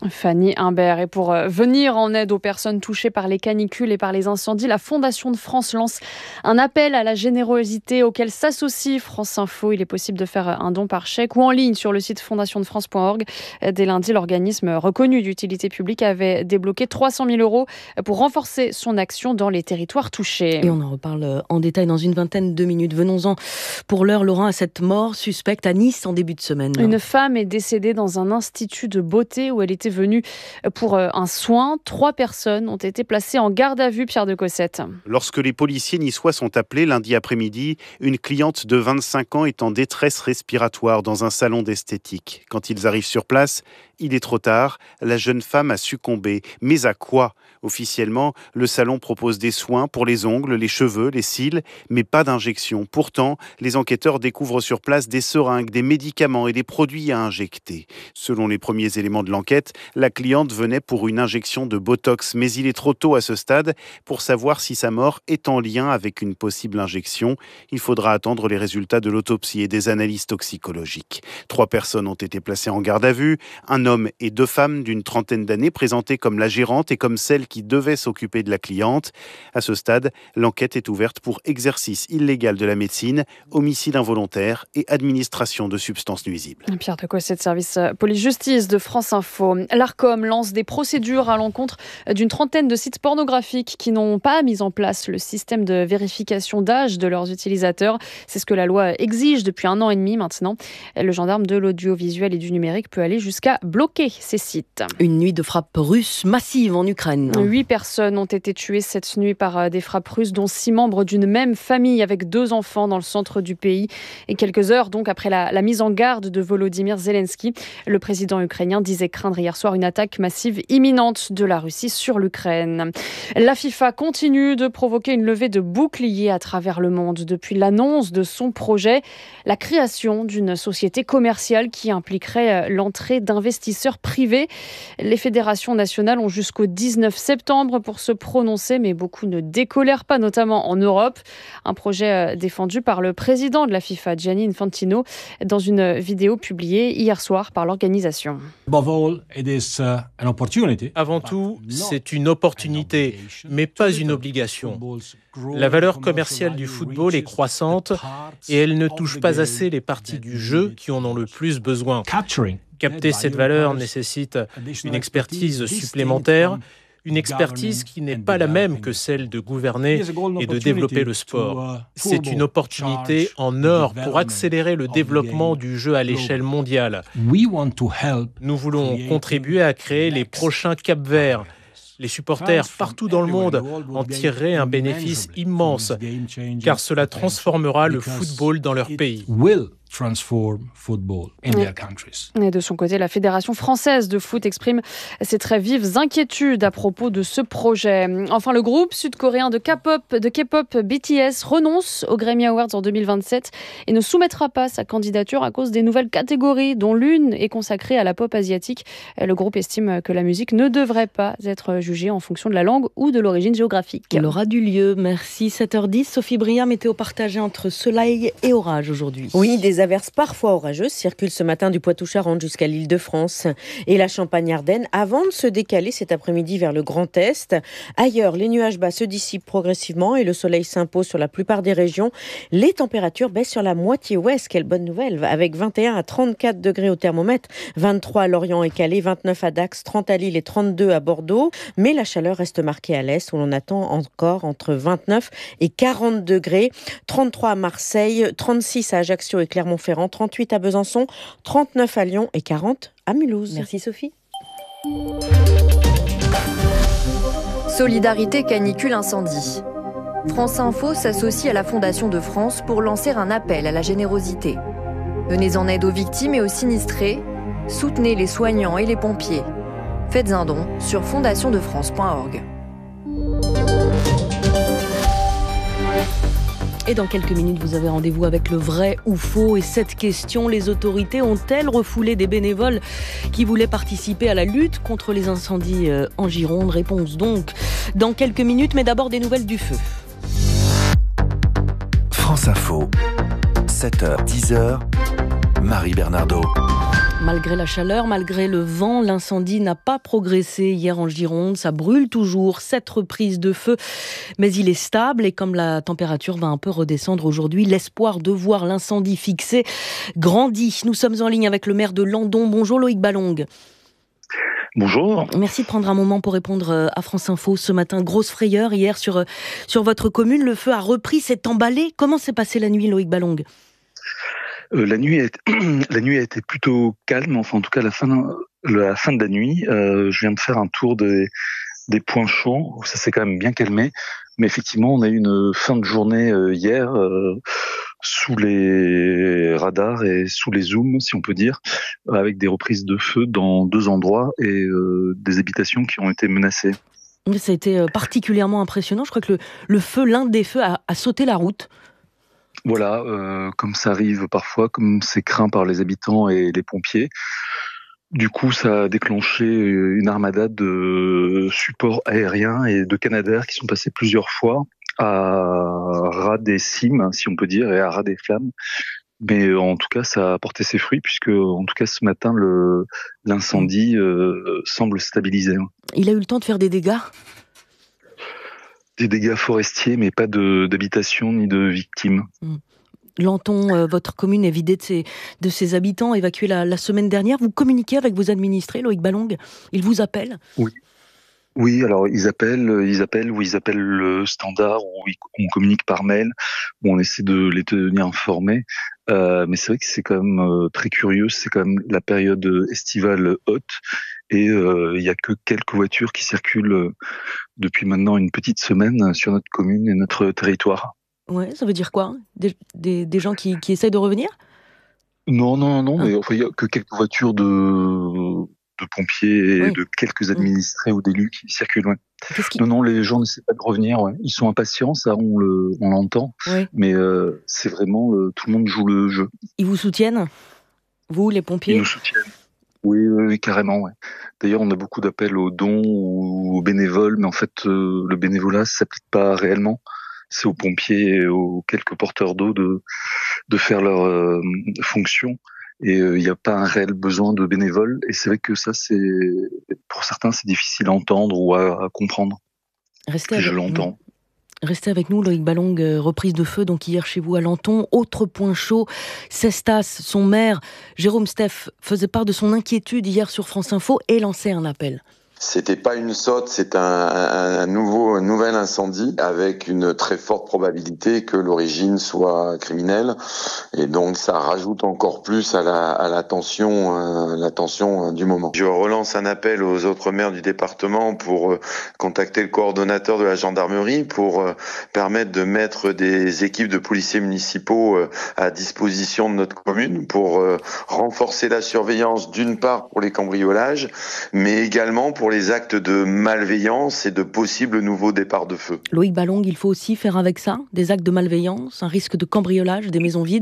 Fanny Humbert. Et pour venir en aide aux personnes touchées par les canicules et par les incendies, la Fondation de France lance un appel à la générosité auquel s'associe France Info. Il est possible de faire un don par chèque ou en ligne sur le site fondationdefrance.org. Dès lundi, l'organisme reconnu d'utilité publique avait débloqué 300 000 € pour renforcer son action dans les territoires touchés. Et on en reparle en détail dans une vingtaine de minutes. Venons-en pour l'heure, Laurent, à cette mort suspecte à Nice en début de semaine. Une femme est décédée dans un institut de beauté où elle était venue pour un soin. 3 personnes ont été placées en garde à vue, Pierre de Cossette. Lorsque les policiers niçois sont appelés lundi après-midi, une cliente de 25 ans est en détresse respiratoire dans un salon d'esthétique. Quand ils arrivent sur place, il est trop tard, la jeune femme a succombé. Mais à quoi ? Officiellement, le salon propose des soins pour les ongles, les cheveux, les cils, mais pas d'injection. Pourtant, les enquêteurs découvrent sur place des seringues, des médicaments et des produits à injecter. Selon les premiers éléments de l'enquête, la cliente venait pour une injection de Botox, mais il est trop tôt à ce stade pour savoir si sa mort est en lien avec une possible injection. Il faudra attendre les résultats de l'autopsie et des analyses toxicologiques. 3 personnes ont été placées en garde à vue, un homme et 2 femmes d'une trentaine d'années présentées comme la gérante et comme celle qui devait s'occuper de la cliente. À ce stade, l'enquête est ouverte pour exercice illégal de la médecine, homicide involontaire et administration de substances nuisibles. Pierre de Cossette, service police-justice de France Info. L'Arcom lance des procédures à l'encontre d'une trentaine de sites pornographiques qui n'ont pas mis en place le système de vérification d'âge de leurs utilisateurs. C'est ce que la loi exige depuis 1 an et demi maintenant. Le gendarme de l'audiovisuel et du numérique peut aller jusqu'à bloquer ces sites. Une nuit de frappes russes massives en Ukraine. 8 personnes ont été tuées cette nuit par des frappes russes, dont 6 membres d'une même famille avec 2 enfants dans le centre du pays. Et quelques heures donc après la mise en garde de Volodymyr Zelensky, le président ukrainien disait craindre hier soir une attaque massive imminente de la Russie sur l'Ukraine. La FIFA continue de provoquer une levée de boucliers à travers le monde depuis l'annonce de son projet, la création d'une société commerciale qui impliquerait l'entrée d'investisseurs privés. Les fédérations nationales ont jusqu'au 19 septembre pour se prononcer, mais beaucoup ne décolèrent pas, notamment en Europe. Un projet défendu par le président de la FIFA, Gianni Infantino, dans une vidéo publiée hier soir par l'organisation. Avant tout, c'est une opportunité, mais pas une obligation. La valeur commerciale du football est croissante et elle ne touche pas assez les parties du jeu qui en ont le plus besoin. Capter cette valeur nécessite une expertise supplémentaire, une expertise qui n'est pas la même que celle de gouverner et de développer le sport. C'est une opportunité en or pour accélérer le développement du jeu à l'échelle mondiale. Nous voulons contribuer à créer les prochains Cap-Vert. Les supporters partout dans le monde en tireraient un bénéfice immense, car cela transformera le football dans leur pays. Et de son côté, la Fédération française de foot exprime ses très vives inquiétudes à propos de ce projet. Enfin, le groupe sud-coréen de K-pop BTS renonce aux Grammy Awards en 2027 et ne soumettra pas sa candidature à cause des nouvelles catégories, dont l'une est consacrée à la pop asiatique. Le groupe estime que la musique ne devrait pas être jugée en fonction de la langue ou de l'origine géographique. Elle aura du lieu. Merci. 7h10. Sophie Briand, météo partagée entre soleil et orage aujourd'hui. Oui, des averses parfois orageuses circulent ce matin du Poitou-Charentes jusqu'à l'Île-de-France et la Champagne-Ardenne avant de se décaler cet après-midi vers le Grand Est. Ailleurs, les nuages bas se dissipent progressivement et le soleil s'impose sur la plupart des régions. Les températures baissent sur la moitié ouest. Quelle bonne nouvelle, avec 21 à 34 degrés au thermomètre, 23 à Lorient et Calais, 29 à Dax, 30 à Lille et 32 à Bordeaux. Mais la chaleur reste marquée à l'est où l'on attend encore entre 29 et 40 degrés, 33 à Marseille, 36 à Ajaccio et Clermont-Ferrand, 38 à Besançon, 39 à Lyon et 40 à Mulhouse. Merci Sophie. Solidarité canicule incendie. France Info s'associe à la Fondation de France pour lancer un appel à la générosité. Venez en aide aux victimes et aux sinistrés. Soutenez les soignants et les pompiers. Faites un don sur fondationdefrance.org. Et dans quelques minutes, vous avez rendez-vous avec le vrai ou faux. Et cette question, les autorités ont-elles refoulé des bénévoles qui voulaient participer à la lutte contre les incendies en Gironde? Réponse donc dans quelques minutes, mais d'abord des nouvelles du feu. France Info, 7h, 10h, Marie Bernardo. Malgré la chaleur, malgré le vent, l'incendie n'a pas progressé hier en Gironde. Ça brûle toujours, 7 reprises de feu, mais il est stable et comme la température va un peu redescendre aujourd'hui, l'espoir de voir l'incendie fixé grandit. Nous sommes en ligne avec le maire de Landon. Bonjour Loïc Ballong. Bonjour. Merci de prendre un moment pour répondre à France Info ce matin. Grosse frayeur hier sur votre commune. Le feu a repris, s'est emballé. Comment s'est passée la nuit, Loïc Ballong ? La nuit a été plutôt calme, enfin en tout cas la fin de la nuit. Je viens de faire un tour des points chauds, ça s'est quand même bien calmé. Mais effectivement, on a eu une fin de journée hier sous les radars et sous les zooms, si on peut dire, avec des reprises de feu dans 2 endroits et des habitations qui ont été menacées. Ça a été particulièrement impressionnant. Je crois que le feu, l'un des feux a sauté la route. Voilà, comme ça arrive parfois, comme c'est craint par les habitants et les pompiers. Du coup, ça a déclenché une armada de supports aériens et de Canadair qui sont passés plusieurs fois à ras des cimes, si on peut dire, et à ras des flammes. Mais en tout cas, ça a porté ses fruits puisque, en tout cas, ce matin, l'incendie semble stabilisé. Il a eu le temps de faire des dégâts ? Des dégâts forestiers, mais pas d'habitation ni de victimes. Lanton, votre commune est vidée de ses habitants, évacués la semaine dernière. Vous communiquez avec vos administrés, Loïc Ballong ? Ils vous appellent ? Oui, alors ils appellent le standard, ou on communique par mail, où on essaie de les tenir informés. Mais c'est vrai que c'est quand même très curieux, c'est quand même la période estivale haute. Et il y a que quelques voitures qui circulent depuis maintenant une petite semaine sur notre commune et notre territoire. Ouais, ça veut dire quoi ? Des gens qui essaient de revenir ? Non, mais enfin, il y a que quelques voitures de pompiers et de quelques administrés ou d'élus qui circulent. Ouais. Non, les gens n'essaient pas de revenir. Ouais. Ils sont impatients, ça on l'entend. Ouais. Mais c'est vraiment tout le monde joue le jeu. Ils vous soutiennent ? Vous, les pompiers ? Ils nous soutiennent. Oui, carrément. Ouais. D'ailleurs, on a beaucoup d'appels aux dons ou aux bénévoles, mais en fait, le bénévolat s'applique pas réellement. C'est aux pompiers et aux quelques porteurs d'eau de faire leur fonction. Et il n'y a pas un réel besoin de bénévoles. Et c'est vrai que ça, pour certains, c'est difficile à entendre ou à comprendre. Je l'entends. Restez avec nous, Loïc Ballong, reprise de feu donc hier chez vous à Lanton. Autre point chaud, Cestas, son maire, Jérôme Steph, faisait part de son inquiétude hier sur France Info et lançait un appel. C'était pas une saute, c'est un nouvel incendie avec une très forte probabilité que l'origine soit criminelle et donc ça rajoute encore plus à la tension du moment. Je relance un appel aux autres maires du département pour contacter le coordonnateur de la gendarmerie pour permettre de mettre des équipes de policiers municipaux à disposition de notre commune pour renforcer la surveillance d'une part pour les cambriolages mais également pour les actes de malveillance et de possibles nouveaux départs de feu. Loïc Ballong, il faut aussi faire avec ça, des actes de malveillance, un risque de cambriolage, des maisons vides ?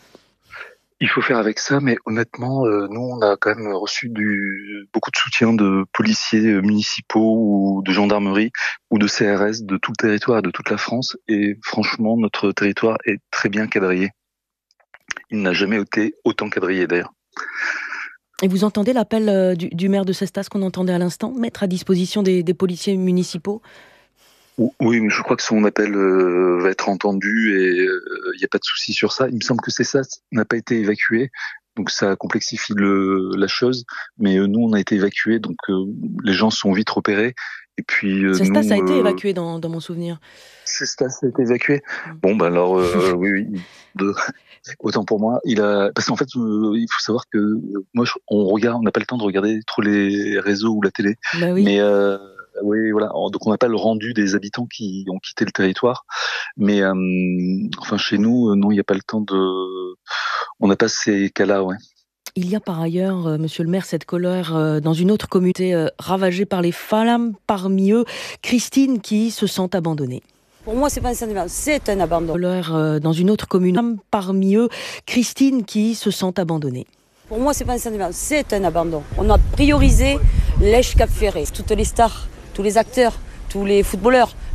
Il faut faire avec ça, mais honnêtement, nous, on a quand même reçu beaucoup de soutien de policiers municipaux ou de gendarmerie ou de CRS de tout le territoire, de toute la France. Et franchement, notre territoire est très bien quadrillé. Il n'a jamais été autant quadrillé, d'ailleurs. Et vous entendez l'appel du maire de Cestas qu'on entendait à l'instant, mettre à disposition des policiers municipaux ? Oui, mais je crois que son appel va être entendu et il n'y a pas de souci sur ça. Il me semble que Cestas n'a pas été évacué, donc ça complexifie la chose. Mais nous, on a été évacués, donc les gens sont vite repérés. Et puis Cestas a été évacué dans mon souvenir. Cestas a été évacué. Bon, alors oui. Autant pour moi, parce qu'en fait, il faut savoir que moi, on n'a pas le temps de regarder trop les réseaux ou la télé. Bah oui. Mais oui, voilà. Donc on n'a pas le rendu des habitants qui ont quitté le territoire. Mais enfin, chez nous, non, il n'y a pas le temps on n'a pas ces cas-là, ouais. Il y a par ailleurs, monsieur le maire, cette colère dans une autre communauté ravagée par les flammes, parmi eux Christine qui se sent abandonnée. Pour moi, c'est pas un sentiment, c'est un abandon. Colère dans une autre commune, parmi eux Christine qui se sent abandonnée. Pour moi, c'est pas un sentiment, c'est un abandon. On a priorisé l'Èche Cap Ferré. Toutes les stars, tous les acteurs, tous les footballeurs,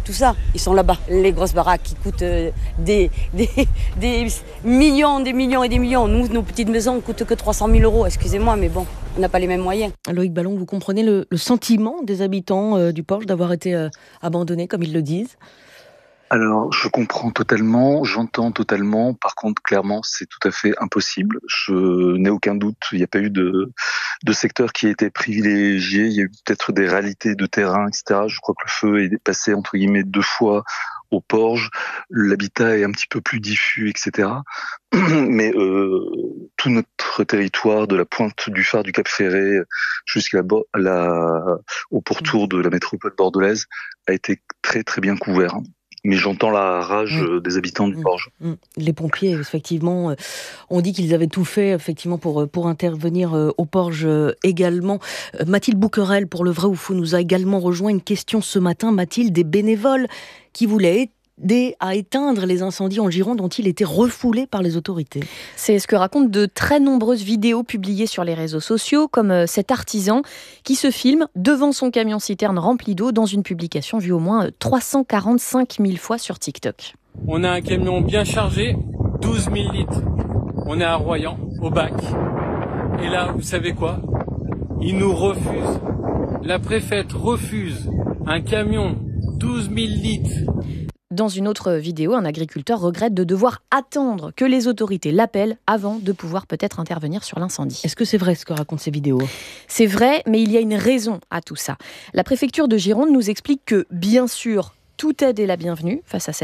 tout ça, ils sont là-bas. Les grosses baraques qui coûtent des millions, des millions et des millions. Nous, nos petites maisons ne coûtent que 300 000 €. Excusez-moi, mais bon, on n'a pas les mêmes moyens. Loïc Ballon, vous comprenez le sentiment des habitants du Porche d'avoir été abandonnés, comme ils le disent ? Alors, je comprends totalement, j'entends totalement. Par contre, clairement, c'est tout à fait impossible. Je n'ai aucun doute. Il n'y a pas eu de secteur qui a été privilégié. Il y a eu peut-être des réalités de terrain, etc. Je crois que le feu est passé, entre guillemets, 2 fois au Porge. L'habitat est un petit peu plus diffus, etc. Mais tout notre territoire, de la pointe du phare du Cap Ferré jusqu'au pourtour de la métropole bordelaise, a été très très bien couvert. Mais j'entends la rage des habitants du Porge. Les pompiers, effectivement, ont dit qu'ils avaient tout fait effectivement pour intervenir au Porge également. Mathilde Bouquerel, pour Le Vrai ou Faux, nous a également rejoint. Une question ce matin, Mathilde, des bénévoles qui voulaient aider à éteindre les incendies en Gironde dont il était refoulé par les autorités. C'est ce que racontent de très nombreuses vidéos publiées sur les réseaux sociaux, comme cet artisan qui se filme devant son camion-citerne rempli d'eau dans une publication vue au moins 345 000 fois sur TikTok. On a un camion bien chargé, 12 000 litres. On est à Royan, au bac. Et là, vous savez quoi ? Ils nous refusent. La préfète refuse un camion 12 000 litres. Dans une autre vidéo, un agriculteur regrette de devoir attendre que les autorités l'appellent avant de pouvoir peut-être intervenir sur l'incendie. Est-ce que c'est vrai ce que racontent ces vidéos ? C'est vrai, mais il y a une raison à tout ça. La préfecture de Gironde nous explique que, bien sûr, toute aide est la bienvenue face à cette